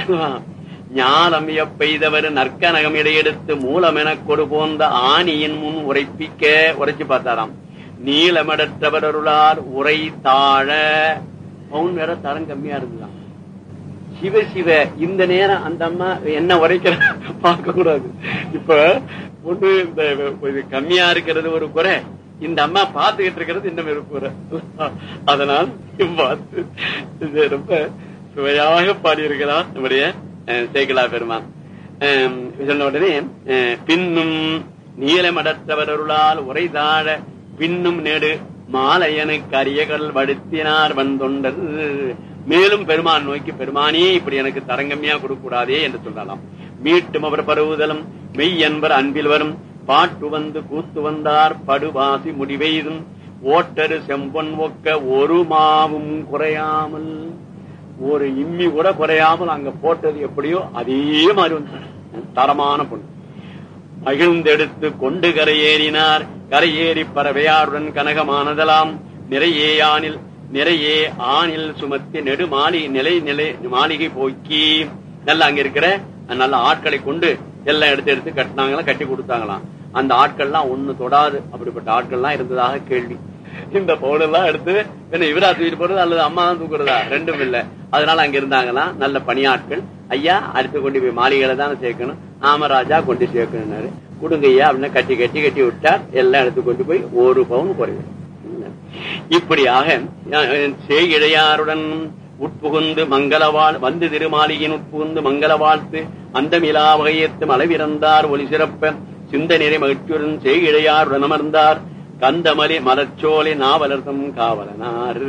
ஞானம் எப்பெய்தவர் நற்கனகம் இடையெடுத்து மூலம் என கொடு போந்த ஆணியின் முன் உரைப்பிக்க. உரைச்சு பார்த்தாராம். நீளமடற்றவருளார் உரை தாழ பவுன் வேற தரம் கம்மியா இருந்துதான். சிவ சிவ இந்த நேரம் அந்த அம்மா என்ன உரைக்கிற பார்க்க கூடாது. இப்ப ஒண்ணு இந்த கம்மியா இருக்கிறது ஒரு குறை, இந்த அம்மா பாத்துக்கிட்டு இருக்கிறது இன்னும் ஒரு குறை. அதனால் பார்த்து ரொம்ப சுவையாக பாடியிருக்கிறார் நம்முடைய சேக்கிழா பெருமான். சொன்ன உடனே பின்னும் நீளமடற்றவருளால் உரை தாழ பின்னும் நெடு மாலையனுக்கு அரிய கடல் வடுத்தினார் வந்தொண்டர். மேலும் பெருமான் நோக்கி, பெருமானே இப்படி எனக்கு தரங்கம்மியா கொடுக்க கூடாதே என்று சொல்லலாம். மீட்டும் அவர் பருவுதலும் மெய் என்பர் அன்பில் வரும் பாட்டு வந்து கூத்து வந்தார் படுவாசி முடிவெய்தும் ஓட்டரு செம்பொன் ஒக்க ஒரு மாவும் குறையாமல். ஒரு இம்மி கூட குறையாமல் அங்க போட்டது எப்படியோ அதே மாதிரி வந்து தரமான பொண்ணு. மகிழ்ந்தெடுத்து கொண்டு கரையேறினார். கரையேறி பறவையாருடன் கனகமானதலாம் நிறையே ஆனில் நிறையே ஆனில் சுமத்தி நெடு மாளிகை நிலை நிலை மாளிகை போக்கி. நல்லா அங்க இருக்கிற நல்ல ஆட்களை கொண்டு எல்லாம் எடுத்து எடுத்து கட்டினாங்களாம், கட்டி கொடுத்தாங்களாம். அந்த ஆட்கள்லாம் ஒண்ணு தொடாது அப்படிப்பட்ட ஆட்கள்லாம் இருந்ததாக கேள்வி. இந்த பவுடெல்லாம் எடுத்து என்ன இவரா தூக்கிட்டு போறது அல்லது அம்மா தான் தூக்குறதா? ரெண்டும் இல்ல. அதனால அங்க இருந்தாங்களாம் நல்ல பணியாட்கள். ஐயா அடுத்து கொண்டு போய் மாளிகையில தானே சேர்க்கணும். ஆமராஜா கொண்டு சேர்க்கணும்னாரு. கொடுங்கய்யா அப்படின்னு கட்டி கட்டி கட்டி விட்டார். எல்லாம் எடுத்து கொண்டு போய் ஒரு பவுன் குறையும். இப்படியாக சேயிழையாருடன் உட்புகுந்து மங்களவாழ் வந்து திருமாளிகையின் உட்புகுந்து மங்கள வாழ்த்து அந்த மிலா வகையத்து அளவிறந்தார் ஒளி சிறப்ப சிந்தனை மகிழ்ச்சியுடன் சேயிழையாருடன் அமர்ந்தார். கந்தமலி மலர்ச்சோலை நாவலர்தம் காவலனார்.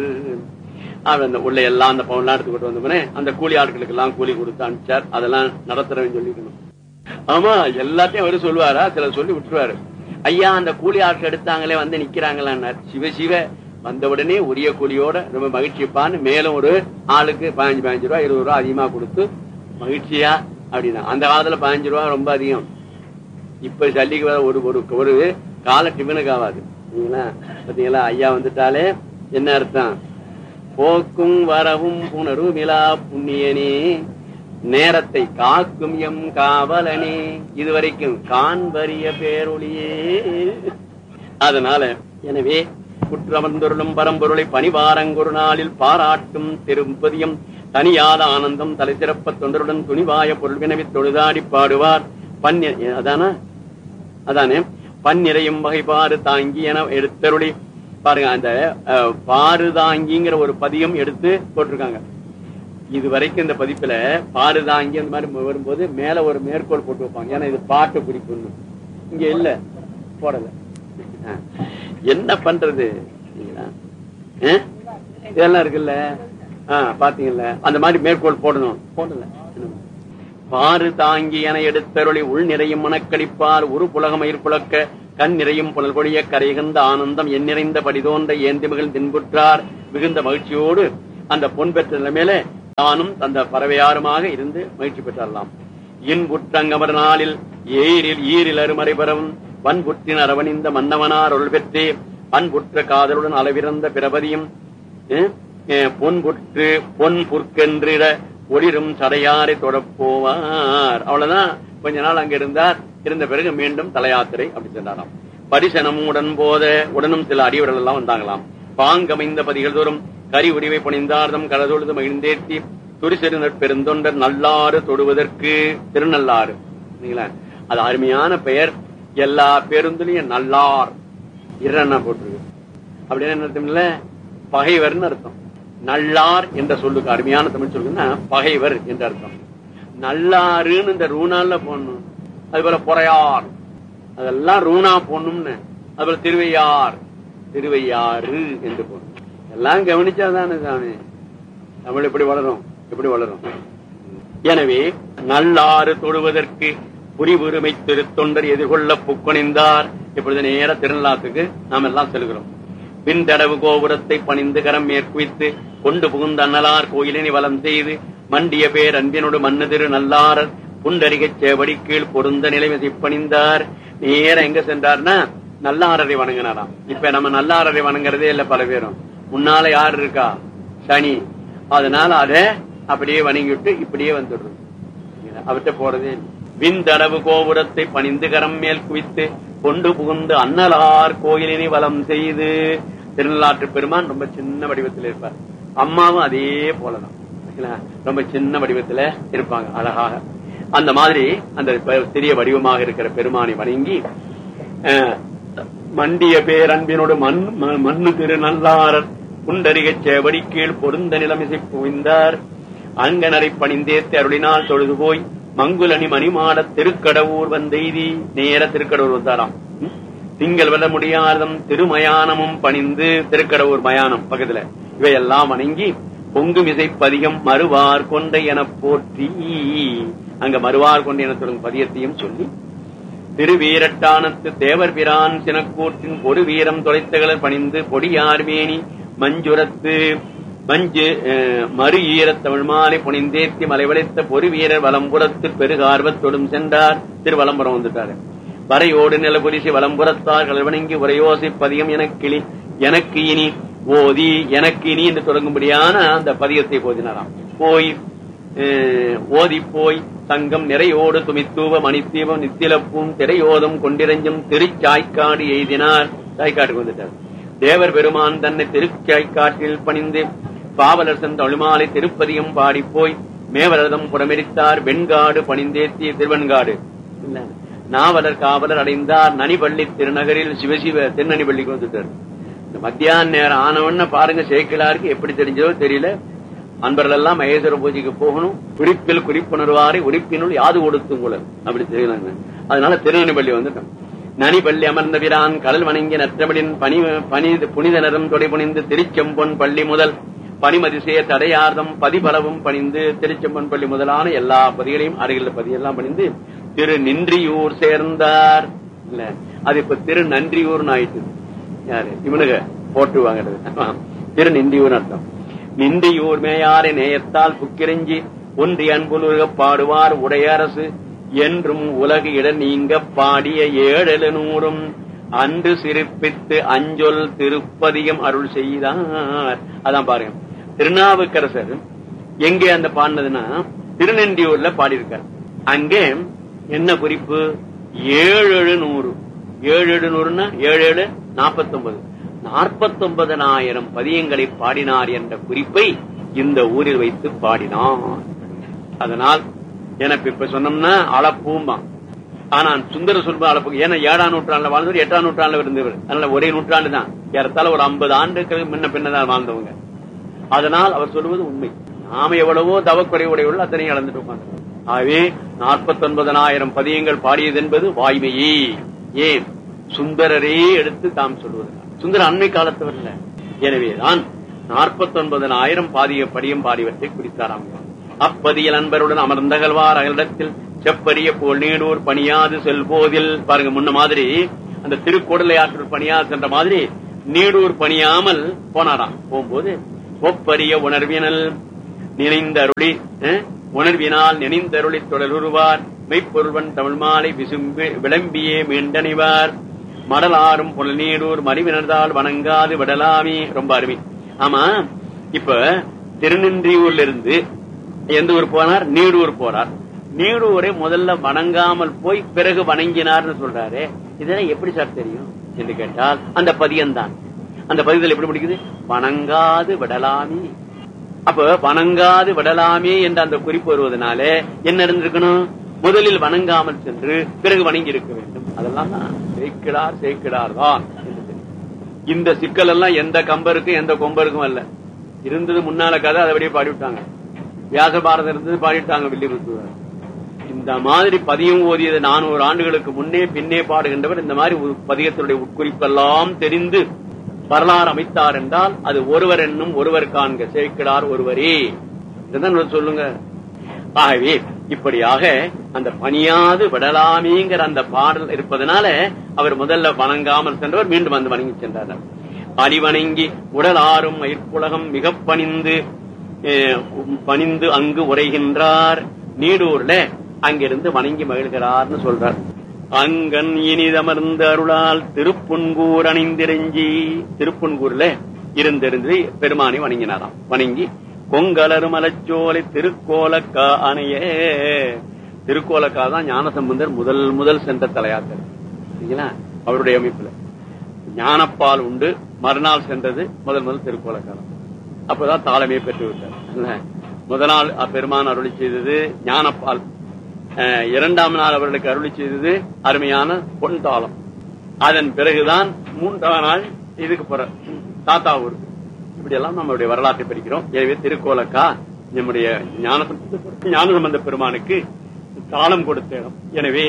அந்த உள்ள எல்லாம் அந்த பவுன்லாம் எடுத்துக்கிட்டு வந்தோம்னே அந்த கூலி ஆட்களுக்கு எல்லாம் கூலி கொடுத்து அனுப்பிச்சார். அதெல்லாம் நடத்துறவன் சொல்லிக்கணும். ஆமா, எல்லாத்தையும் அவரு சொல்லுவாரா? சில சொல்லி விட்டுருவாரு. ஐயா அந்த கூலி ஆட்கள் எடுத்தாங்களே வந்து நிக்கிறாங்களான்னார். சிவ சிவ வந்த உடனே உரிய கூலியோட ரொம்ப மகிழ்ச்சிப்பான்னு மேலும் ஒரு ஆளுக்கு பதினஞ்சு பதினஞ்சு ரூபா இருபது ரூபா அதிகமா கொடுத்து மகிழ்ச்சியா அப்படின்னா. அந்த காலத்துல பதினஞ்சு ரூபா ரொம்ப அதிகம். இப்ப சல்லிக்கு ஒரு ஒரு கால டிஃபனுக்கு ஆகாது. பாத்தீங்களா? ஐயா வந்துட்டாலே என்ன அர்த்தம்? போக்கும் வரவும் புணரும் மிலா புண்ணியனே நேரத்தை காக்கும் எம் காவலனே இதுவரைக்கும் காண்பரிய பேரொழியே. அதனால எனவே குற்றமர்ந்தொருளும் பரம்பொருளை பணிவாரங்கொரு நாளில் பாராட்டும் திருப்பதியும் தனியாத ஆனந்தம் தலை சிறப்ப தொண்டருடன் துணிவாய பொருள் வினவி தொழுதாடி பாடுவார். பன்னி அதான அதானே பன்னிறையும் வகைப்பாறு தாங்கி என எடுத்தருளி பாருங்க. அந்த பாரு தாங்கிங்கிற ஒரு பதியம் எடுத்து போட்டிருக்காங்க. இது வரைக்கும் இந்த பதிப்புல பாரு தாங்கி அந்த மாதிரி வரும்போது மேல ஒரு மேற்கோள் போட்டு வைப்பாங்க. ஏன்னா இது பாட்டு குறிப்பு இங்க இல்ல, போடல. என்ன பண்றது? இதெல்லாம் இருக்குல்ல, பாத்தீங்கல்ல, அந்த மாதிரி மேற்கோள் போடணும். போடல. பாரு தாங்கி என எடுத்தருளி உள் நிறையும் மனக்கடிப்பார் ஒரு புலகமயிர் புழக்க கண் நிறையும் புனல் பொழிய கரைகந்த ஆனந்தம் என் நிறைந்த படிதோன்ற ஏந்திமகள் தென்புற்றார் மிகுந்த மகிழ்ச்சியோடு அந்த பொன் பெற்ற நிலைமையில தானும் அந்த பறவையாருமாக இருந்து மகிழ்ச்சி பெற்றலாம். இன்புற்றங்கமர் நாளில் ஏரில் ஈரில் அருமறை பெறவும் வன்புற்றின் அரவணிந்த மன்னவனார் அருள் பெற்றே அன்புற்ற காதலுடன் அளவிறந்த பிரபதியும் பொன்புற்று பொன் புற்கென்றிட ஒளிரும் சடையாரை தொடப்போவார். அவ்வளவுதான். கொஞ்ச நாள் அங்க இருந்தார். இருந்த பிறகு மீண்டும் தலையாத்திரை அப்படி சென்றாராம். பரிசனமும் உடன் போத உடனும் சில அடிவர்கள் எல்லாம் வந்தாங்களாம். பாங்கமைந்த பதிகள் தோறும் கரி உடிவை புனிந்தார்தம் கடதொழுது மகிழ்ந்தேற்றி துரிசெரு பெருந்தொண்டர் நல்லாறு தொடுவதற்கு திருநள்ளாறு. அது அருமையான பெயர். எல்லா பேருந்துலயும் நல்லார் இரண்ணா போட்டிருக்கு. அப்படின்னு என்ன அர்த்தம் இல்ல, பகைவர்னு அர்த்தம். நல்லார் என்ற சொல்லுக்கு அருமையான தமிழ் சொல்லுன்னா பகைவர் என்ற அர்த்தம். நல்லாருன்னு இந்த ரூணால போடணும். அது போல பொறையார் அதெல்லாம் ரூணா போடணும்னு. அது போல திருவையார் திருவையாறு என்று போடணும். எல்லாம் கவனிச்சாதானே சாமி தமிழ் எப்படி வளரும், எப்படி வளரும். எனவே நல்லாறு தொடுவதற்கு புரிவுரிமை திருத்தொண்டர் எதிர்கொள்ள புக்கணிந்தார். இப்பொழுது நேர திருநள்ளாத்துக்கு நாம் எல்லாம் செல்கிறோம். பின்தடவு கோபுரத்தை பணிந்து கரம் மேற்குவித்து கொண்டு புகுந்த அன்னலார் கோயிலினை வலம் செய்து மண்டிய பேர் அன்பினோடு மண்ணு திரு நல்லாரர் புண்டரிக சேவடி கீழ் பொருந்த நிலைமை சிப்பணிந்தார். நேர எங்க சென்றார்னா நல்லாரரை வணங்கினாராம். இப்ப நம்ம நல்லாரரை வணங்குறதே இல்ல பல பேரும். முன்னால யாரு இருக்கா? சனி. அதனால அதை அப்படியே வணங்கிவிட்டு இப்படியே வந்துடுறது. அவர்கிட்ட போறதே. விண்தடவு கோபுரத்தை பணிந்து கரம் மேல் குவித்து கொண்டு புகுந்து அன்னலார் கோயிலினை வலம் செய்து. திருநள்ளாற்று பெருமான் ரொம்ப சின்ன வடிவத்தில் இருப்பார். அம்மாவும் அதே போலதான் ரொம்ப சின்ன வடிவத்துல இருப்பாங்க அழகாக. அந்த மாதிரி அந்த சிறிய வடிவமாக இருக்கிற பெருமானை வணங்கி மண்டிய பேரன்பினோடு மண் மண்ணு திரு நல்லாரர் புண்டரிக சேவடி கீழ் பொருந்த நிலைமிசை புவிந்தார். அங்கனரை பணிந்தேத்து அருளினால் தொழுது போய் மங்குலணி மணிமாட திருக்கடவுர் வந்தெய்தி. நேர திருக்கடவுர் வந்தாராம். திங்கள் வெல்ல முடியாதம் திருமயானமும் பணிந்து திருக்கடவுர் மயானம் பக்கத்துல இவையெல்லாம் வணங்கி பொங்குமிசை பதிகம் மறுவார் கொண்டை என போற்றி. அங்க மறுவார் கொண்டை என தொடங்கும் பதியத்தையும் சொல்லி திருவீரட்டானத்து தேவர் பிரான் சினக்கூற்றின் பொறு வீரம் தொலைத்தகலர் பணிந்து பொடியார்மேனி மஞ்சுரத்து மஞ்சு மறு ஈர தமிழ் மாலை புனிந்தேத்தி மலைவளைத்த பொறு வீரர் வலம்புறத்து பெருகார்வத்தொடும் சென்றார். திருவலம்புரம் வந்துட்டாரு. வரையோடு நிலபுரிசி வலம்புறத்தார் கல்வணங்கி உரையோசை பதியம் எனக்கிளி எனக்கு இனி ஓதி எனக்கு இனி என்று தொடங்கும்படியான அந்த பதியத்தை போதினாராம். போய் ஓதி போய் சங்கம் நிறையோடு துமித்தூவ மணித்தீவம் நித்திலப்பும் திரையோதம் கொண்டிரஞ்சும் திருச்சாய்க்காடு எய்தினார். சாய்க்காட்டுக்கு வந்துட்டார். தேவர் பெருமான் தன்னை திருச்சாய்க்காட்டில் பணிந்து பாவலர் சென்ற அழுமாலை திருப்பதியும் பாடி போய் மேவரதம் புறமெரித்தார். வெண்காடு பணிந்தேத்தி திருவெண்காடு இல்ல நாவலர் காவலர் அடைந்தார். நனிபள்ளி திருநகரில் சிவசிவ திருநனிபள்ளிக்கு வந்துட்டார். இந்த மத்தியான நேரம் ஆனவன்னு பாருங்க. சேக்கிலாருக்கு எப்படி தெரிஞ்சதோ தெரியல. அன்பர்கள் எல்லாம் மகேஸ்வர பூஜைக்கு போகணும். குறிப்பில் குறிப்புணர்வாரை உறுப்பினுள் யாது கொடுத்தும் கூட அப்படி தெரியலாங்க. அதனால திருநனிபள்ளி வந்துட்டோம். நனிபள்ளி அமர்ந்த பிரான் கடல் வணங்கி நற்றபடின் பனி பனி புனித நிறம் தொடை புனிந்து திருச்செம்பொன் பள்ளி முதல் பனிமதிசே தடையார்தம் பதிபலவும் பணிந்து திருச்செம்பொன் பள்ளி முதலான எல்லா பதிகளையும் அருகில் பதியெல்லாம் பணிந்து திரு நின்றியூர் சேர்ந்தார். இல்ல அது இப்ப திரு நன்றியூர் ஆயிட்டு. யாரு இவனுங்க போட்டு வாங்கிறது திரு நின்றியூர் அர்த்தம். நின்றியூர் மேயாரை நேயத்தால் புக்கிரஞ்சி ஒன்றி அன்புலக பாடுவார் உடையரசு என்றும் உலகு இட நீங்க பாடிய ஏழு நூறும் அன்று சிறப்பித்து அஞ்சொல் திருப்பதிகம் அருள் செய்தார். அதான் பாருங்க. திருநாவுக்கரசர் எங்கே அந்த பாடினதுன்னா திருநெண்டியூர்ல பாடியிருக்கார். அங்கே என்ன குறிப்பு? ஏழு நூறு ஏழு ஏழு நூறுன்னா ஏழு ஏழு நாற்பத்தி ஒன்பது நாற்பத்தி ஒன்பதனாயிரம் பதியங்களை பாடினார் என்ற குறிப்பை இந்த ஊரில் வைத்து பாடினார். அதனால் எனக்கு இப்ப சொன்னோம்னா அளப்பூம்பா. ஆனா சுந்தர சொல்ப அளப்பு. ஏன்னா ஏழாம் நூற்றாண்டுல வாழ்ந்தவர் எட்டாம் நூற்றாண்டுல இருந்தவர். அதனால ஒரே நூற்றாண்டு தான். ஏறத்தால ஒரு ஐம்பது ஆண்டுகள் முன்ன பின்னதான் வாழ்ந்தவங்க. அதனால் அவர் சொல்வது உண்மை. நாம எவ்வளவோ தவக்குறைவுடைய அத்தனையும் இழந்துட்டு உட்காந்து. ஆகவே நாற்பத்தி ஒன்பதனாயிரம் பதியங்கள் பாடியது என்பது வாய்மையே. ஏன் சுந்தரரே எடுத்து தாம் சொல்வது. சுந்தர அண்மை காலத்தவர் இல்ல. எனவேதான் நாற்பத்தி ஒன்பதனாயிரம் பாதிய படியம் பாடியவற்றை குறித்தாராம். அப்பதியல் அன்பருடன் அமர்ந்தகழ்வார் அகலிடத்தில் செப்பரிய போல் நீடூர் பணியாது செல்போதில். பாருங்க, முன்ன மாதிரி அந்த திருக்கோடலை ஆற்றல் பணியாது சென்ற மாதிரி நீடூர் பணியாமல் போனாராம். போகும்போது ஒப்பரிய உணர்வினல் நினைந்தருளி உணர்வினால் நினைந்தருளி தொடருவார் மெய்ப்பொருள்வன் தமிழ் மாலை விசும்பி விளம்பியே மீண்டணிவார் மடலாரும் புனல் நீடூர் மறிவினர்தால் வணங்காது விடலாமே. ரொம்ப அருமை. ஆமா, இப்ப திருநின்றியூர்ல இருந்து எந்த ஊர் போனார்? நீடூர் போறார். நீடூரை முதல்ல வணங்காமல் போய் பிறகு வணங்கினார்னு சொல்றாரு. இதெல்லாம் எப்படி சார் தெரியும் என்று கேட்டால் அந்த பதியம்தான். அந்த பதியத்தில் எப்படி முடிக்குது? வணங்காது விடலாமே. அப்ப வணங்காது விடலாமே என்ற அந்த குறிப்பு வருவதனால என்ன இருந்திருக்கணும்? முதலில் வணங்காமல் சென்று பிறகு வணங்கி இருக்க வேண்டும். அதெல்லாம் சேர்க்கிறார் சேர்க்கிறார் தான். இந்த சிக்கல் எல்லாம் எந்த கம்பருக்கும் எந்த கொம்பருக்கும் அல்ல. இருந்தது முன்னால கதை, அதை அப்படியே பாடிவிட்டாங்க. வியாச பாரதம் இருந்தது பாடிவிட்டாங்க வில்லிபுத்தூர். இந்த மாதிரி பதியம் ஓதியது நானூறு ஆண்டுகளுக்கு முன்னே பின்னே பாடுகின்றவர் இந்த மாதிரி பதியத்தினுடைய உட்குறிப்பெல்லாம் தெரிந்து வரலாறு அமைத்தார் என்றால் அது ஒருவர் என்னும் ஒருவர் காண்க சேர்க்கிறார் ஒருவரே இதுதான் சொல்லுங்க. ஆகவே இப்படியாக அந்த பணியாது விடலாமேங்கிற அந்த பாடல் இருப்பதனால அவர் முதல்ல வணங்காமல் சென்றவர் மீண்டும் வந்து வணங்கி சென்றார். அடிவணங்கி உடலாரும் மயிர்ப்புலகம் மிக பணிந்து பணிந்து அங்கு உரைகின்றார். நீடூர்ல அங்கிருந்து வணங்கி மகிழ்கிறார்னு சொல்றார். அங்கன் இனிதமர்ந்த அருளால் திருப்புன்கூர் அணிந்திரஞ்சி திருப்புன்கூர்ல இருந்திருந்து பெருமானை வணங்கினாராம். வணங்கி கொங்கலரு மலச்சோலை திருக்கோலக்கா அணைய திருக்கோலக்கா தான் ஞானசம்பந்தர் முதல் முதல் சென்ற தலையாத்திரை அவருடைய அமைப்புல. ஞானப்பால் உண்டு மறுநாள் சென்றது முதல் முதல் திருக்கோலக்கா. அப்பதான் தாளமே பெற்று விட்டார். முதல் நாள் பெருமான் அருளி செய்தது ஞானப்பால், இரண்டாம் நாள் அவர்களுக்கு அருளி செய்தது அருமையான பொன் தாளம். அதன் பிறகுதான் மூன்றாம் நாள் இதுக்கு போற தாத்தா ஊருக்கு. இப்படி எல்லாம் நம்மளுடைய வரலாற்றை படிக்கிறோம். எனவே திருக்கோலக்கா நம்முடைய ஞானசம்பந்த பெருமானுக்கு தாளம் கொடுத்த இடம். எனவே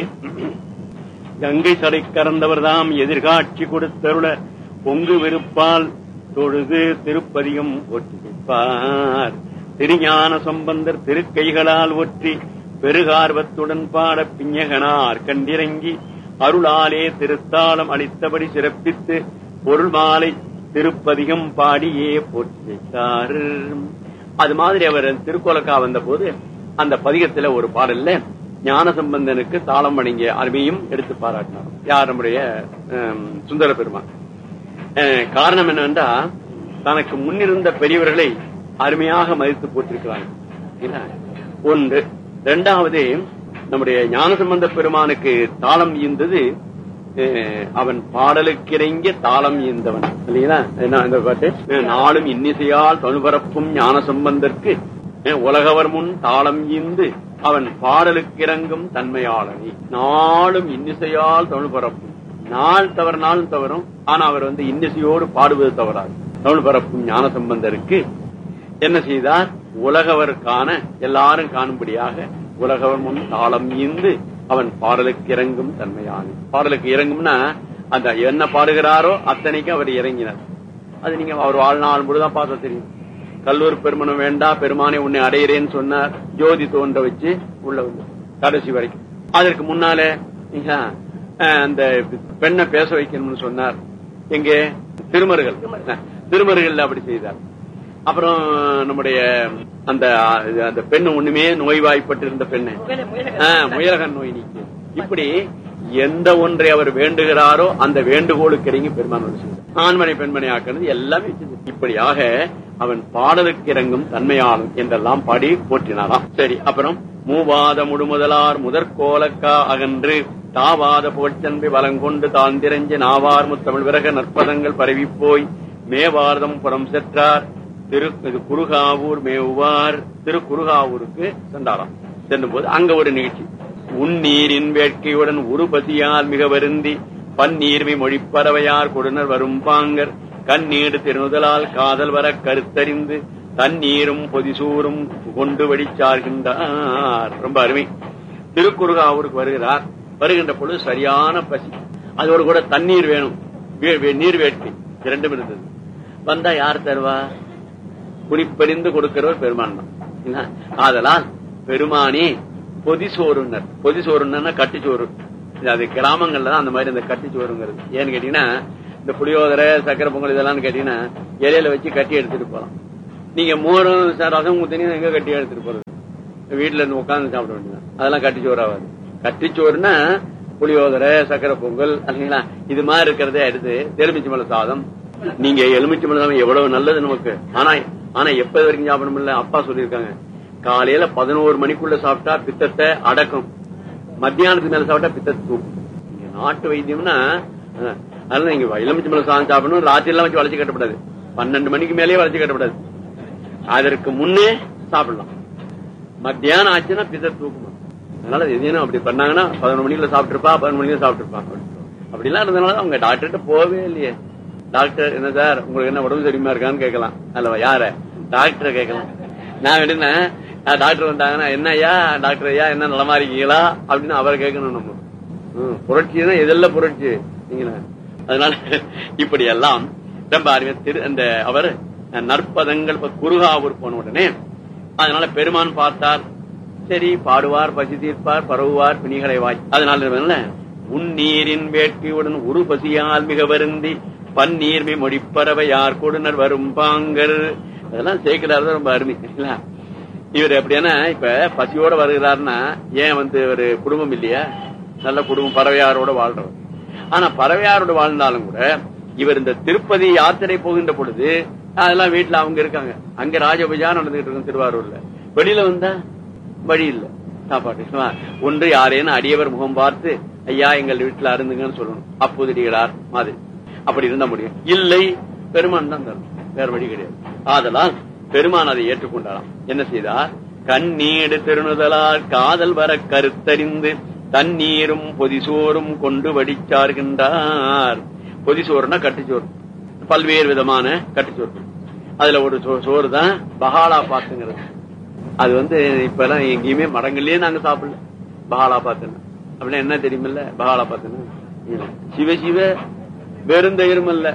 கங்கை சடை கறந்தவர் தாம் எதிர்காட்சி கொடுத்தருள பொங்கு விருப்பால் தொழுது திருப்பதிகம் ஒற்றி வைப்பார். திருஞான சம்பந்தர் திருக்கைகளால் ஒற்றி பெருகார்வத்துடன் பாட பிஞகனார் கண்டிறங்கி அருளாலே திருத்தாளம் அளித்தபடி சிறப்பித்து பொருள் மாலை திருப்பதிகம் பாடியே போற்றி வைத்தார். அது மாதிரி அவர் திருக்கோலக்கா வந்த போது அந்த பதிகத்துல ஒரு பாடல்ல ஞானசம்பந்தனுக்கு தாளம் வணங்கிய அருமையும் எடுத்து பாராட்டினார். யார்? நம்முடைய சுந்தர பெருமான். காரணம் என்னவென்றா தனக்கு முன்னிருந்த பெரியவர்களை அருமையாக மதித்து போட்டிருக்கிறாங்க. ஒன்று. இரண்டாவது, நம்முடைய ஞானசம்பந்த பெருமானுக்கு தாளம் ஈந்தது அவன் பாடலுக்கிறங்கிய தாளம் ஈந்தவன் இல்லைங்களா? என்ன இந்த பாட்டு? நாளும் இன்னிசையால் தொழுபரப்பும் ஞானசம்பந்தற்கு உலகவர் முன் தாளம் ஈந்து அவன் பாடலுக்கிறங்கும் தன்மையாளனி. நாளும் இன்னிசையால் தொழுபரப்பும், நாள் தவறு நாளும் தவறும், ஆனா அவர் வந்து இன்னிசையோடு பாடுவது தவறாது. தொழுபரப்பும் ஞானசம்பந்தருக்கு என்ன செய்தார்? உலகவர் காண எல்லாரும் காணும்படியாக உலகவர் முன் தாளம் ஈந்து அவன் பாடலுக்கு இறங்கும் தன்மையான. பாடலுக்கு இறங்கும்னா அந்த என்ன பாடுகிறாரோ அத்தனைக்கு அவர் இறங்கினார். அது நீங்க அவர் வாழ்நாள் முழுதான் பார்த்தா தெரியும். கல்லூர் பெருமணம் வேண்டா பெருமானை உன்னை அடையிறேன்னு சொன்னார். ஜோதி தோன்ற வச்சு உள்ள வந்து கடைசி வரைக்கும். அதற்கு முன்னால அந்த பெண்ணை பேச வைக்கணும்னு சொன்னார். எங்கே? திருமருகல். திருமருகல் அப்படி செய்தார். அப்புறம் நம்முடைய அந்த அந்த பெண்ணு ஒண்ணுமே நோய்வாய்ப்பட்டு இருந்த பெண்ணு முயலகன் நோய் நீக்கி. இப்படி எந்த ஒன்றை அவர் வேண்டுகிறாரோ அந்த வேண்டுகோளுக்கு இறங்கி பெருமான் ஆண்மனை பெண்மனை ஆக்கிறது எல்லாமே. இப்படியாக அவன் பாடலுக்கு இறங்கும் தன்மையாளன் என்றெல்லாம் பாடி போற்றினாராம். சரி, அப்புறம் மூவாத முழுமுதலார் முதற்கோலக்கா அகன்று தாவாத புகழ்ச்சன்பை வலங்கொண்டு தாந்திரஞ்சு நாவார் முத்தமிழ் விரக நற்பதங்கள் பரவி போய் மேவார்தம் புறம் சென்றார். திரு குருகாவூர் மேவுவார். திரு குருகாவூருக்கு சென்றாராம். சென்ற போது அங்க ஒரு நிகழ்ச்சி. உன்னீரின் வேட்கையுடன் உருபதியால் மிக வருந்தி பன்னீர்மை மொழிப்பறவையார் கொடுனர் வரும் பாங்கர் கண்ணீடு திருநுதலால் காதல் வர கருத்தறிந்து தண்ணீரும் பொதிசூரும் கொண்டு வடிச்சார்கின்றார். ரொம்ப அருமை. திருக்குறுகாவூருக்கு வருகிறார். வருகின்ற பொழுது சரியான பசி, அதோடு கூட தண்ணீர் வேணும், நீர் வேட்கை இரண்டும் இருந்தது. வந்தா யார் தருவா? குறிப்பறிந்து கொடுக்கிறவர் பெருமான் தான். ஆதலால் பெருமானே பொதிசோறுனர். பொதிசோறுன்னா கட்டிச்சோறு. அது கிராமங்கள்ல தான் அந்த மாதிரி அந்த கட்டிச்சோறுங்கிறது. ஏன்னு கேட்டீங்கன்னா இந்த புளியோதரை சக்கரை பொங்கல் இதெல்லாம் கேட்டீங்கன்னா இலையில வச்சு கட்டி எடுத்துட்டு போலாம். நீங்க மோரும் ரசம் ஊத்தினீங்கன்னா எங்க கட்டி எடுத்துட்டு போறது? வீட்டுல இருந்து உட்காந்து சாப்பிட வேண்டியதான். அதெல்லாம் கட்டிச்சோறு ஆகாது. கட்டிச்சோறுனா புளியோதரை சக்கரை பொங்கல் இல்லைங்களா, இது மாதிரி இருக்கிறதே எடுத்து எலுமிச்சை மலை சாதம். நீங்க எலுமிச்சை மலை சாதம் எவ்வளவு நல்லது நமக்கு. ஆனா ஆனா எப்ப வரைக்கும் சாப்பிடணும் இல்ல, அப்பா சொல்லியிருக்காங்க, காலையில பதினோரு மணிக்குள்ள சாப்பிட்டா பித்தத்தை அடக்கும், மத்தியானத்துக்கு மேல சாப்பிட்டா பித்தத்தை தூக்கும். நாட்டு வைத்தியம்னா அதனால நீங்க எலுமிச்சை மலை சாதம் சாப்பிடணும். ராத்திரி எல்லாம் வச்சு வளைச்சு கட்டப்படாது, பன்னெண்டு மணிக்கு மேலேயே வளைச்சு கட்டப்படாது, அதற்கு முன்னே சாப்பிடலாம். மத்தியானம் ஆச்சுன்னா பித்தத்தை தூக்கணும். அதனால எதுவும் அப்படி பண்ணாங்கன்னா பதினொரு மணிக்குள்ள சாப்பிட்டுருப்பா, பதினொரு மணிக்கு சாப்பிட்டுருப்பா. அப்படிலாம் இருந்ததுனால அவங்க டாக்டர்கிட்ட போவே இல்லையே. டாக்டர் என்ன சார் உங்களுக்கு என்ன உடம்பு சரிமா இருக்கான்னு கேட்கலாம் அல்லவா, யார டாக்டரை கேட்கலாம். நான் வேணுன்னா டாக்டர் வந்தாங்கன்னா என்ன ஐயா டாக்டர் ஐயா என்ன நலமா இருக்கீங்களா அப்படின்னு அவரை கேட்கணும். நம்ம புரட்சினா எதெல்லாம் புரட்சி நீங்களா. அதனால இப்படி எல்லாம் ரொம்ப அறிவிய திரு அந்த அவர் நற்பதங்கள் குருகாவூர் போன உடனே அதனால பெருமான் பார்த்தார். சரி பாடுவார், பசி தீர்ப்பார், பரவுவார், பிணிகளை வாய். அதனால உன்னீரின் வேட்கையுடன் உரு பசியால் மிக வருந்தி பன்னீர்மை மொழிப்பறவை யார் கொடுனர் வரும் பாங்கர். அதெல்லாம் சேர்க்கிறாரு ரொம்ப அருமை. இவர் எப்படின்னா இப்ப பசியோட வருகிறாருன்னா ஏன் வந்து ஒரு குடும்பம் இல்லையா, நல்ல குடும்பம் பறவையாரோட வாழ்றவர். ஆனா பறவையாரோட வாழ்ந்தாலும் கூட இவர் இந்த திருப்பதி யாத்திரை போகின்ற பொழுது அதெல்லாம் வீட்டுல அவங்க இருக்காங்க. அங்க ராஜபூஜா நடந்துகிட்டு இருக்கும் திருவாரூர்ல. வெளியில வந்தா வழி இல்ல சாப்பாடு. ஒன்று யாரேனும் அடியவர் முகம் பார்த்து ஐயா எங்கள் வீட்டுல அருந்துங்கன்னு சொல்லணும், அப்போதிடுகிறார் மாதிரி. அப்படி இருந்தா முடியும். இல்லை பெருமான் தான் தரணும், வேற வழி கிடையாது. ஆதலால் பெருமான் அதை ஏற்றுக்கொண்டாராம். என்ன செய்தார், கண்ணீடு திருணுதலால் காதல் வர கருத்தறிந்து தண்ணீரும் பொதிசோறும் கொண்டு வடிச்சார்கின்றார். பொதிசோறுனா கட்டுச்சோறு, பல்வேறு விதமான கட்டுச்சோறு. அதுல ஒரு சோறு தான் பகாலா பாத்துங்கிறது. அது வந்து இப்ப எல்லாம் எங்கேயுமே மடங்கள்லயே நாங்க சாப்பிடல. பகாலா பாத்துன்னு அப்படின்னா என்ன தெரியுமில்ல, பகாலா பாத்துன்னு சிவ சிவ வெறும் தயிரும் இல்ல.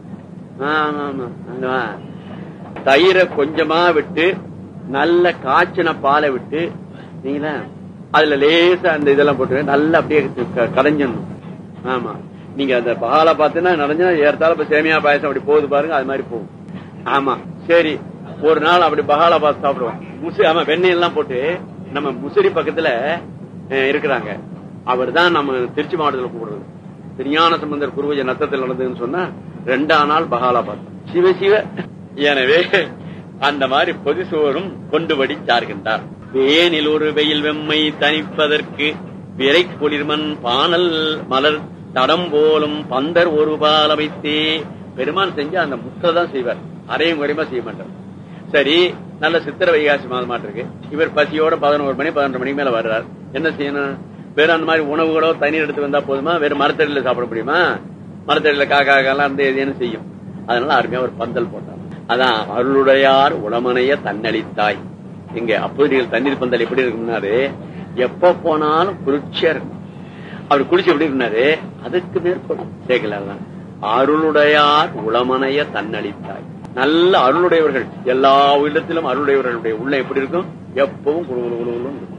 தயிரை கொஞ்சமா விட்டு நல்ல காய்ச்சின பாலை விட்டு நீங்களா அதுல லேசா அந்த இதெல்லாம் போட்டு நல்லா அப்படியே கடைஞ்சிடணும். ஆமா நீங்க அந்த பகாலா பாத்துன்னா நடஞ்சா ஏறத்தால இப்ப சேமியா பாயசம் அப்படி போகுது பாருங்க, அது மாதிரி போகும். ஆமா சரி, ஒரு நாள் அப்படி பகாலா பாத்து சாப்பிடுவோம். முசு ஆமா வெண்ணெய் எல்லாம் போட்டு நம்ம முசிறி பக்கத்துல இருக்கிறாங்க. அவர் தான் நம்ம திருச்சி மாவட்டத்தில் கூப்பிடுறது. திருஞான சம்பந்தர் குருவஜ நத்தத்தில் நடந்ததுன்னு சொன்னா ரெண்டாம் நாள் பகாலா பார்த்தோம். சிவ சிவ. எனவே அந்த மாதிரி பொதிசோறும் கொண்டு வடி சார்கின்றார். வேனில் ஒரு வெயில் வெம்மை தணிப்பதற்கு விரை குளிர்மண் பானல் மலர் தடம் போலும் பந்தர் ஒரு பால் அமைத்தே. பெருமான் செஞ்சு அந்த முற்றை தான் செய்வார், அரையும் குறையுமா செய்ய மாட்டார். சரி, நல்ல சித்திர வைகாசி மாதம் மாட்டிருக்கு. இவர் பசியோட பதினோரு மணி பதினொன்று மணிக்கு மேல வர்றார். என்ன செய்யணும், வேற அந்த மாதிரி உணவுகளோ தண்ணீர் எடுத்து வந்தா போதுமா, வேற மரத்தடியில சாப்பிட முடியுமா? மரத்தடியில காக்கா காலாம் இருந்து எதுன்னு செய்யும். அதனால அருமையா ஒரு பந்தல் போட்டார். அதான் அருளுடையார் உளமனைய தன்னளித்தாய். இங்க அப்போதைகள் தண்ணீர் பந்தல் எப்படி இருக்கும்னாரு, எப்ப போனாலும் குளிர்ச்சியா இருக்கும். அவர் குளிச்சு எப்படி இருந்தாரு, அதுக்கு மேற்கொள்ளும் சேர்க்கலாம். அருளுடையார் உளமனைய தன்னளித்தாய். நல்ல அருளுடையவர்கள், எல்லா இடத்திலும் அருளுடையவர்களுடைய உள்ள எப்படி இருக்கும், எப்பவும் குழுகுழுன்னு இருக்கும்.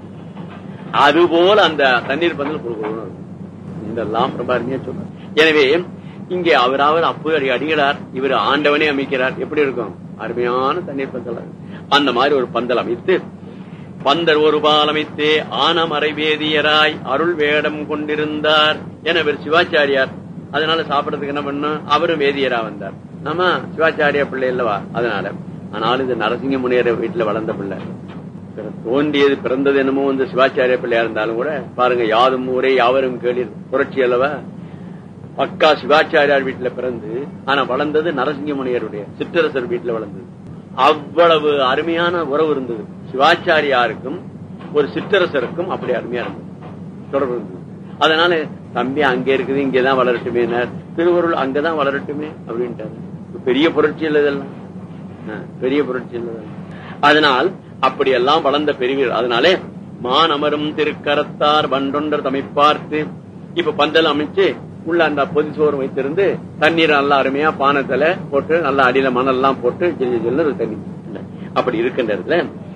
அதுபோல அந்த தண்ணீர் பந்தல் குழுகுழுன்னு இருக்கும். இதெல்லாம் ரொம்ப அருமையா சொல்றார். எனவே இங்கே அவராவது அப்போ அடிகிறார், இவர் ஆண்டவனே அமைக்கிறார். எப்படி இருக்கும், அருமையான தண்ணீர் பந்தல். அந்த மாதிரி ஒரு பந்தல் அமைத்து பந்தர் ஒரு பால் அமைத்தே ஆனமறை வேதியராய் அருள் வேடம் கொண்டிருந்தார். என இவர் சிவாச்சாரியார். அதனால சாப்பிடறதுக்கு என்ன பண்ணும், அவரும் வேதியரா வந்தார். ஆமா சிவாச்சாரியா பிள்ளை இல்லவா. அதனால ஆனாலும் இது நரசிங்க முனியர் வீட்டுல வளர்ந்த பிள்ளை. தோன்றியது பிறந்தது என்னமோ வந்து சிவாச்சாரிய பிள்ளையா இருந்தாலும் கூட பாருங்க, யாதும் ஊரே யாவரும் கேளீர் புரட்சி அல்லவா. பக்கா சிவாச்சாரியார் வீட்டுல பிறந்து ஆனா வளர்ந்தது நரசிங்க முனியருடைய சிற்றரசர் வீட்டுல வளர்ந்தது. அவ்வளவு அருமையான உறவு இருந்தது சிவாச்சாரியாருக்கும் ஒரு சிற்றரசருக்கும். அப்படி அருமையா இருந்தது, தொடர்பு இருந்தது. அதனால தம்பி அங்கே இருக்குது, இங்கேதான் வளரட்டுமே, திருவருள் அங்கதான் வளரட்டுமே அப்படின்ட்டாரு. பெரிய புரட்சி இல்லை இதெல்லாம், பெரிய புரட்சி இல்லை. அதனால் அப்படியெல்லாம் வளர்ந்த பெரியவர். அதனாலே மான் அமரும் திருக்கரத்தார் வண்டொன்றர் தம்மை பார்த்து இப்ப பந்தல் அமைச்சு உள்ள அந்த பொதிசோறு வைத்திருந்து தண்ணீர் நல்லா அருமையா பானத்துல போட்டு நல்லா அடியில மணல் எல்லாம் போட்டு ஜெல்லி ஜெல்லு தண்ணி. அப்படி இருக்கின்ற இடத்துல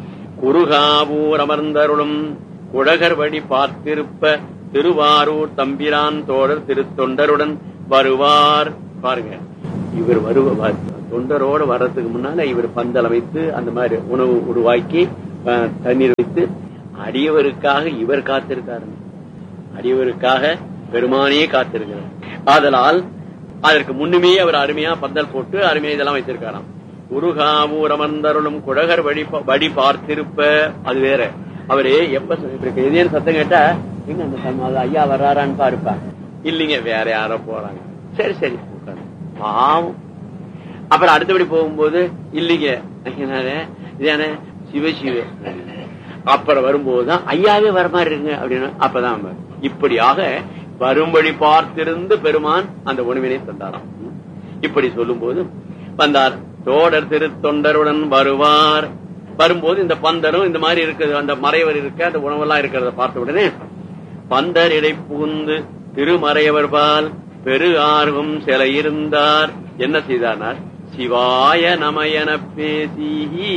குருகாவூர் அமர்ந்தருளும் குழகர் வழி பார்த்திருப்ப திருவாரூர் தம்பிரான் தோழர் திருத்தொண்டருடன் வருவார் பாருங்க, இவர் வருவ தொண்டரோடு வர்றதுக்கு முன்னால இவர் பந்தல் அமைத்து அந்த மாதிரி உணவு உருவாக்கி தண்ணீர் வைத்து அடியவருக்காக இவர் காத்திருக்காரு. அடியவருக்காக பெருமானே காத்திருக்கிறார். ஆதலால் அதற்கு முன்னுமே அவர் அருமையா பந்தல் போட்டு அருமையா இதெல்லாம் வைத்திருக்காராம். உருகாவூர் அமர்ந்தருளும் குழகர் வழி வழி பார்த்திருப்ப, அது வேற. அவரு எப்ப எதேன்னு சத்தம் கேட்டா எங்க அந்த ஐயா வர்றாரான்னு பாருப்பா. இல்லைங்க, வேற யாரோ போறாங்க. சரி சரி பாவம். அப்புறம் அடுத்தபடி போகும்போது இல்லைங்க இதான சிவ சிவ. அப்புறம் வரும்போதுதான் ஐயாவே வர மாதிரி இருக்குங்க அப்படின்னு. அப்பதான் இப்படியாக வரும்படி பார்த்திருந்து பெருமான் அந்த உணவினை தந்தாராம். இப்படி சொல்லும் போது வந்தார். தோடர் திரு தொண்டருடன் வருவார். வரும்போது இந்த பந்தரும் இந்த மாதிரி இருக்குது, அந்த மறைவர் இருக்க அந்த உணவெல்லாம் இருக்கிறத பார்த்த உடனே பந்தர் இடை புகுந்து திருமறையவர் பால் பெரு ஆர்வம் சில இருந்தார். என்ன செய்தார்? சிவாய நமயன பேசி,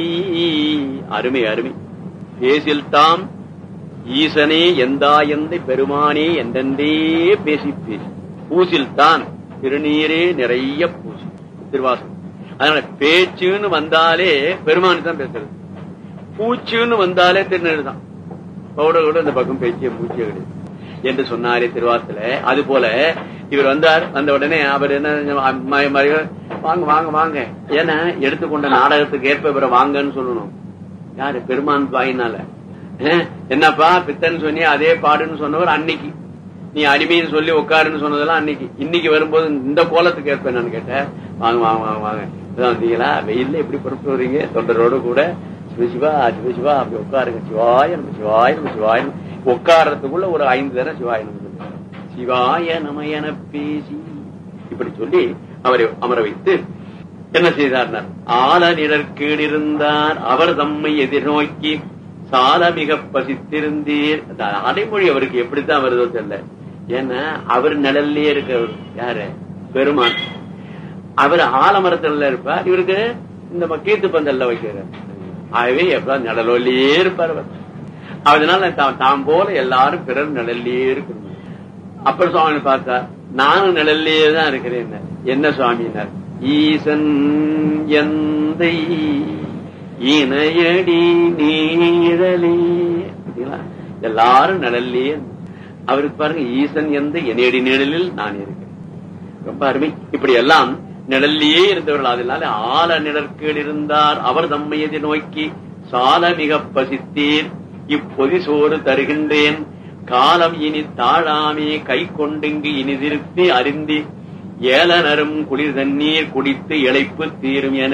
அருமை அருமை பேசில் தாம் ஈசனே எந்தா எந்தை பெருமானே என்றென்றே பேசி பேசி பூசில் தான் திருநீரே நிறைய பூசி திருவாசம். அதனால பேச்சுன்னு வந்தாலே பெருமானு தான் பேசுறது, பூச்சுன்னு வந்தாலே திருநீர் தான். பவுடர் கூட இந்த பக்கம் பேச்சிய பூச்சிய கிடையாது என்று சொன்னாரே திருவாசல. அது போல இவர் வந்தார். வந்த உடனே அவர் என்ன வாங்க வாங்க வாங்க, ஏன்னா எடுத்துக்கொண்ட நாடகத்துக்கு ஏற்ப இவரை வாங்கன்னு சொல்லணும். யாரு? பெருமான் வாயினால. என்னப்பா பித்தன்னு சொன்னி அதே பாடுன்னு சொன்னவர் அன்னைக்கு, நீ அடிமைன்னு சொல்லி உட்காருன்னு சொன்னதெல்லாம் அன்னைக்கு. இன்னைக்கு வரும்போது இந்த கோலத்துக்கு ஏற்ப என்னன்னு கேட்டேன். வாங்க வாங்க வாங்க வாங்க இதான் வந்தீங்களா? வெயில்ல எப்படி பொறுப்பு வரீங்க? தொண்டரோடு கூட சிவசிவா சிவசிவா அப்படி உட்காருங்க. சிவாய நம்ம சிவாய நம்ம சிவாய உட்கார்றதுக்குள்ள ஒரு ஐந்து தடவை சிவாய நம்ம சிவாய நமயன பேசி இப்படி சொல்லி அவரை அமர வைத்து என்ன செய்தார்? ஆல நிழற்கீழ் இருந்தார். அவர் தம்மை எதிர்நோக்கி சால மிக பசித்திருந்தீர். அடைமொழி அவருக்கு எப்படித்தான் வருதோ தெரியல. ஏன்னா அவர் நிழல்லே இருக்கிறவர் யாரு? பெருமான். அவர் ஆலமரத்துல இருப்பார், இவருக்கு இந்த கீர்த்து பந்தல்ல வைக்கிறார். ஆகவே எப்ப நிழலோலியே இருப்பார் அவர். அதனால தாம் போல எல்லாரும் பிறர் நிழல்லே இருக்கணும். அப்புறம் சுவாமி பார்த்தா நானும் நிழல்லே தான் இருக்கிறேன். என்ன சுவாமினார்? ஈசன் எந்தை இணையடி நீழலே. எல்லாரும் நிழல்லே. அவருக்கு பாருங்க, ஈசன் எந்த இணையடி நிழலில் நான் இருக்கேன். ரொம்ப அருமை. இப்படி எல்லாம் நிழல்லையே இருந்தவர்கள். அதனால ஆல நிழற்கீழ் இருந்தார். அவர் தம்மையதை நோக்கி சால மிக பசித்தீர். இப்பொதி சோறு தருகின்றேன் காலம் இனி தாழாமே கை கொண்டுங்கு இனி திருத்தி அறிந்தி ஏலனரும் குளிர் தண்ணீர் குடித்து இழைப்பு தீரும் என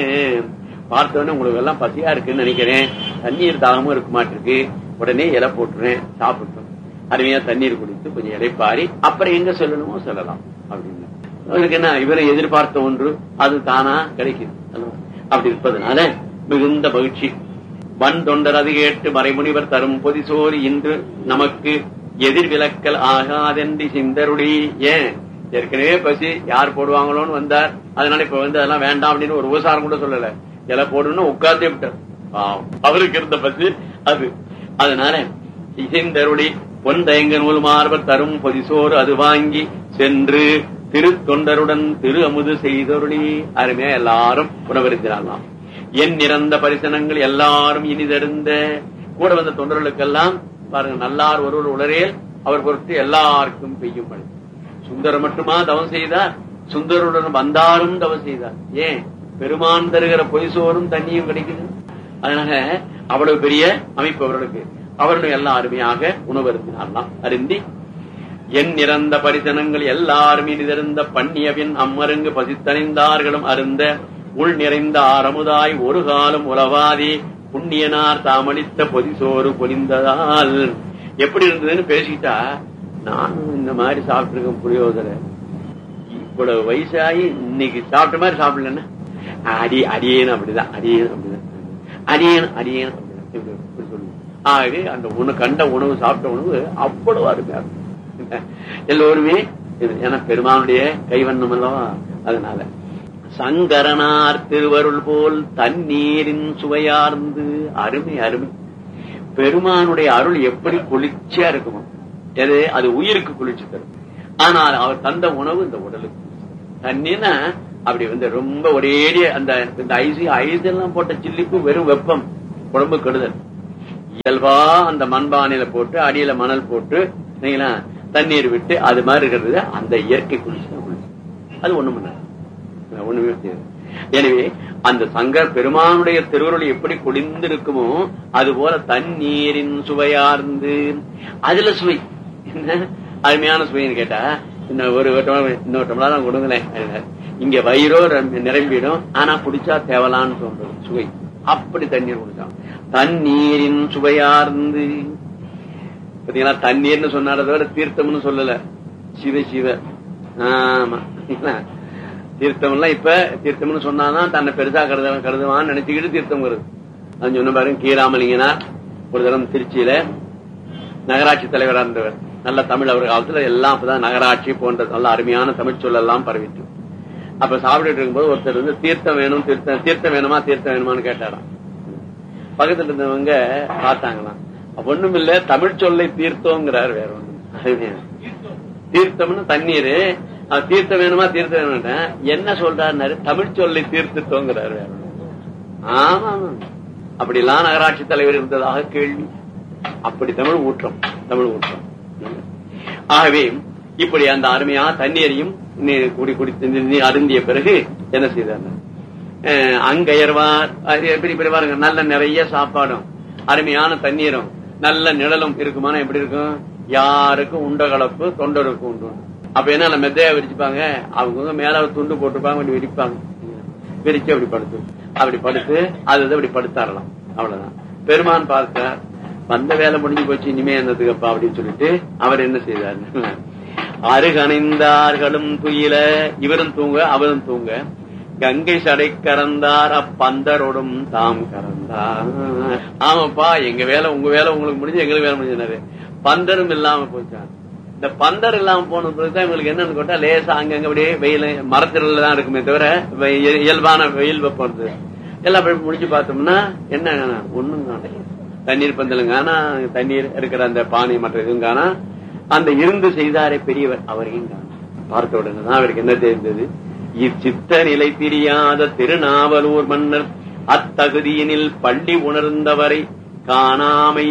பார்த்தோன்னு உங்களுக்கு எல்லாம் பசியா இருக்குன்னு நினைக்கிறேன். தண்ணீர் தாகமும் இருக்க மாட்டிருக்கு. உடனே இலை போட்டுறேன், சாப்பிட்டோம். அருமையா தண்ணீர் குடித்து கொஞ்சம் இலைப்பாரி அப்புறம் எங்க சொல்லணுமோ சொல்லலாம் அப்படின்னு. அவருக்கு என்ன, இவரை எதிர்பார்த்த ஒன்று அது தானா கிடைக்குது. அப்படி இருப்பதனால மிகுந்த மகிழ்ச்சி. வன் தொண்டர் அது கேட்டு மறைமுனிவர் தரும் பொதிசோறு இன்று நமக்கு எதிர்விலக்கல் ஆகாதென்றி சிந்தருடி. ஏன் ஏற்கனவே பசி யார் போடுவாங்களோன்னு வந்தார். அதனால இப்ப வந்து அதெல்லாம் வேண்டாம் அப்படின்னு ஒரு உபசாரம் கூட சொல்லல. இலை போடணும்னு உட்கார்ந்தே விட்டார். அவருக்கு இருந்த பசி அது. அதனால இசைந்தருடி பொன் தயங்க நூல் மார்பர் தரும் பொதிசோறு அது வாங்கி சென்று திரு தொண்டருடன் திரு அமுது செய்தருளி. அருமையா எல்லாரும் உணவருந்தினாலாம். என் நிறந்த பரிசனங்கள் எல்லாரும் இனிதெருந்த. கூட வந்த தொண்டர்களுக்கெல்லாம் பாருங்க, நல்லார் ஒருவர் உளரேல் அவர் பொறுத்து எல்லாருக்கும் பெய்யும் மழை. சுந்தரம் மட்டுமா தவம் செய்தார்? சுந்தருடன் வந்தாரும் தவம் செய்தார். ஏன்? பெருமான் தருகிற பொய்சோறும் தண்ணியும் கிடைக்குது. அதனால அவ்வளவு பெரிய அமைப்பு அவர்களுக்கு. அவர்களும் எல்லாம் அருமையாக உணவு அருந்தினார்லாம். அருந்தி என் நிறந்த பரிசனங்கள் எல்லாரும் இனிதெருந்த பண்ணியபின் அம்மருங்கு பசித்தணிந்தார்களும் அருந்த உள் நிறைந்த ஆரமுதாய் ஒரு காலம் உலவாதி புண்ணியனார் தாமளித்த பொதிசோறு பொலிந்ததால். எப்படி இருந்ததுன்னு பேசிட்டா, நானும் இந்த மாதிரி சாப்பிட்டுருக்கேன் புளியோதரை. இவ்வளவு வயசாகி இன்னைக்கு சாப்பிட்ட மாதிரி சாப்பிடலன்னா அடி அடியேன்னு அப்படிதான், அடியேன்னு அப்படிதான், அடியேன் அடியேன் அப்படிதான் சொல்லுவேன். ஆகவே அந்த உணவு கண்ட உணவு சாப்பிட்ட உணவு அவ்வளவு அருமையா இருக்கும் எல்லோருமே. ஏன்னா பெருமானுடைய கைவண்ணம் அல்லவா. அதனால சங்கரனார் திருவருள் போல் தண்ணீரின் சுவையார்ந்து. அருமை அருமை. பெருமானுடைய அருள் எப்படி குளிர்ச்சியா இருக்குமோ, எது அது உயிருக்கு குளிர்ச்சி தரும். ஆனால் அவர் தந்த உணவு இந்த உடலுக்கு. தண்ணினா அப்படி வந்து ரொம்ப ஒரேடி அந்த ஐஸ் ஐஸ் எல்லாம் போட்ட சில்லிப்பு வெறும் வெப்பம், உடம்பு கெடுதல். இயல்பா அந்த மண்பானையில போட்டு அடியில மணல் போட்டு தண்ணீர் விட்டு அது மாதிரி இருக்கிறது அந்த இயற்கை குளிச்சு அது ஒண்ணும் பண்ண ஒண்ணுமே செய்யாது. எனவே அந்த சங்கர் பெருமானுடைய திருவருள் எப்படி குளிர்ந்திருக்குமோ அது போல தண்ணீரின் சுவையார்ந்து, அதுல சுவை என்ன அருமையான சுவைன்னு கேட்டா இன்னும் ஒரு இன்னொரு டம்ளர் கொடுங்களேன், இங்க வயிறோ நிரம்பிடும், ஆனா குடிச்சா தேவலான்னு தோன்றது சுவை. அப்படி தண்ணீர் குடிச்சான். தண்ணீரின் சுவையார்ந்து பாத்தீங்களா, தண்ணீர்னு சொன்னார தவிர தீர்த்தம்னு சொல்லல. சிவ சிவ ஆமா தீர்த்தம்லாம் இப்ப தீர்த்தம்னு சொன்னாதான் தன்னை பெருசா கருத கருதுவான்னு நினைச்சுக்கிட்டு தீர்த்தம் வருது. அது சொன்ன பாருங்க, கீராமலிங்கனார் ஒரு தரம் திருச்சியில நகராட்சி தலைவராக இருந்தவர். நல்ல தமிழ் அவர் காலத்துல எல்லாம் அப்பதான் நகராட்சி போன்ற நல்ல அருமையான தமிழ் சொல்லலாம் பரவிட்டு. அப்ப சாப்பிட்டு இருக்கும்போது ஒருத்தர் வந்து தீர்த்தம் வேணும் தீர்த்தம் தீர்த்தம் வேணுமா தீர்த்தம் வேணுமான்னு கேட்டாராம். பக்கத்துல இருந்தவங்க பார்த்தாங்களாம். ஒண்ணும் இல்ல, தமிழ் சொல்லை தீர்த்தோங்கிறார், வேற ஒண்ணு. தீர்த்தம்னு தண்ணீரு, தீர்த்தம் வேணுமா தீர்த்தம் வேணும்னா என்ன சொல்றாரு, தமிழ் சொல்லை தீர்த்துட்டோங்கிறார், வேற ஒண்ணு. ஆமா அப்படி எல்லாம் நகராட்சி தலைவர் இருந்ததாக கேள்வி. அப்படி தமிழ் ஊற்றம், தமிழ் ஊற்றம். ஆகவே இப்படி அந்த அருமையா தண்ணீரையும் குடி குடித்து அருந்திய பிறகு என்ன செய்தார், அங்கயர்வார் எப்படி இப்படி பாருங்க, நல்ல நிறைய சாப்பாடும் அருமையான தண்ணீரும் நல்ல நிழலும் இருக்குமான எப்படி இருக்கும், யாருக்கும் உண்ட கலப்பு தொண்டருக்கும் உண்டு. அப்ப என்ன மெத்தையா விரிச்சுப்பாங்க, அவங்க மேல துண்டு போட்டுப்பாங்க, அப்படி விரிப்பாங்க, விரிச்சு அப்படி படுத்து அப்படி படுத்து அது அப்படி படுத்தாரலாம். அவ்வளவுதான். பெருமான் பார்த்தார், வந்த வேலை முடிஞ்சு போச்சு, இனிமே என்னதுக்கப்பா அப்படின்னு சொல்லிட்டு அவர் என்ன செய்தார், அருகணிந்தார்களும் துயில, இவரும் தூங்க அவரும் தூங்க, கங்கை சடை கறந்தார் அப்பந்தரோடும் தாம் கறந்தார். ஆமாப்பா எங்க வேலை உங்க வேலை உங்களுக்கு முடிஞ்சு எங்களுக்கு வேலை முடிஞ்சது, பந்தரும் இல்லாம போச்சான். இந்த பந்தர் இல்லாம போனதுதான் இவங்களுக்கு என்னன்னு கேட்டா, லேசா அங்கங்க அப்படியே வெயில் மரத்தில தான் இருக்குமே தவிர இயல்பான வெயில் வெப்பது எல்லாம் முடிச்சு பார்த்தோம்னா என்ன ஒண்ணும் காண, தண்ணீர் பந்தலுங்க ஆனா தண்ணீர் இருக்கிற அந்த பானை மற்ற எதுவும் காணா, அந்த இருந்து செய்தாரே பெரியவர் அவரையும் காண. பார்த்த உடனே தான் அவருக்கு என்ன தெரிந்தது, இச்சித்த நிலை தெரியாத திருநாவலூர் மன்னர் அத்தகுதியினில் பள்ளி உணர்ந்தவரை காணாமை.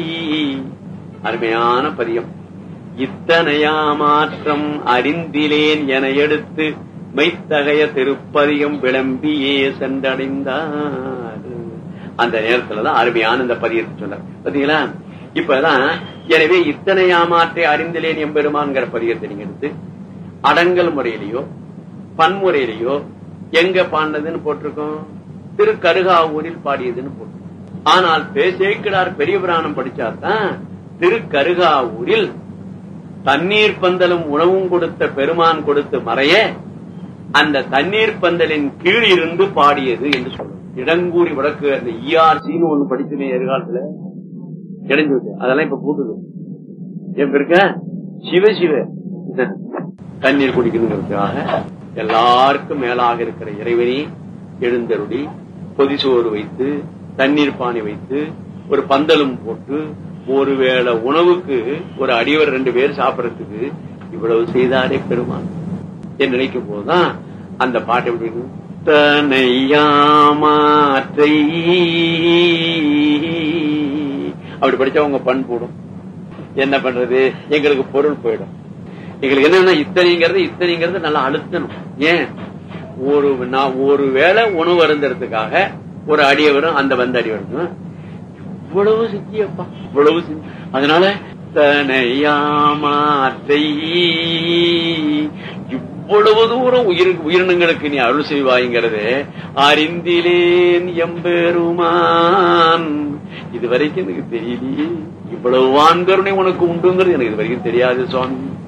அருமையான பதியம். இத்தனையா மாற்றம் அறிந்திலேன் என எடுத்து மைத்தகைய திருப்பதியம் விளம்பியே சென்றடைந்தார். அந்த நேரத்துலதான் அருமையான இந்த பதியத்தை சொல்ல பாத்தீங்களா. இப்பதான் எனவே இத்தனையா மாற்றை அறிந்திலேன் எம்பெருமான்கிற பதியத்தை நீங்க எடுத்து அடங்கல் முறையிலேயோ பன்முறையிலேயோ எங்க பாண்டதுன்னு போட்டிருக்கோம், திரு கருகாவூரில் பாடியதுன்னு போட்டிருக்கோம். ஆனால் பேசேக்கிடார் பெரிய புராணம் படிச்சாதான் திரு கருகாவூரில் தண்ணீர் பந்தலும் உணவும் கொடுத்த பெருமான் கொடுத்து மறைய அந்த தண்ணீர் பந்தலின் கீழ் இருந்து பாடியது என்று சொல்றோம். இடங்கூறி வடக்கு அந்த இஆர்சின்னு ஒண்ணு படிச்சுமே எதிர்காலத்துல இடைஞ்சு விட்டு அதெல்லாம் இப்ப கூட்டுது. என் இருக்க சிவ சிவ தண்ணீர் குடிக்கணுங்கிறதுக்காக எல்லாருக்கும் மேலாக இருக்கிற இறைவனி எழுந்தருளி பொதிசோறு வைத்து தண்ணீர் பானை வைத்து ஒரு பந்தலும் போட்டு ஒருவேளை உணவுக்கு ஒரு அடியவர் ரெண்டு பேர் சாப்பிடறதுக்கு இவ்வளவு செய்தாரே பெருமான் என்று நினைக்கும் போதுதான் அந்த பாட்டை எப்படி தனையாமாற்றை அப்படி படிச்சா உங்க பண் போடும். என்ன பண்றது, எங்களுக்கு பொருள் போயிடும். எங்களுக்கு என்னன்னா இத்தனைங்கிறது இத்தனைங்கிறது நல்லா அழுத்தணும். ஏன் ஒரு ஒரு வேளை உணவு அருந்துறதுக்காக ஒரு அடியவரும் அந்த வந்த அடியவரும் இவ்வளவு செஞ்சியப்பா இவ்வளவு செஞ்சு, அதனால தனையாமாற்றை இவ்வளவு தூரம் உயிர் உயிரினங்களுக்கு நீ அருள் செய்வாய்ங்கிறது அறிந்திலேன் எம்பெருமான். இது வரைக்கும் எனக்கு தெரியலையே, இவ்வளவு வான்கருணை உனக்கு உண்டுங்கிறது எனக்கு இது வரைக்கும் தெரியாது சுவாமி.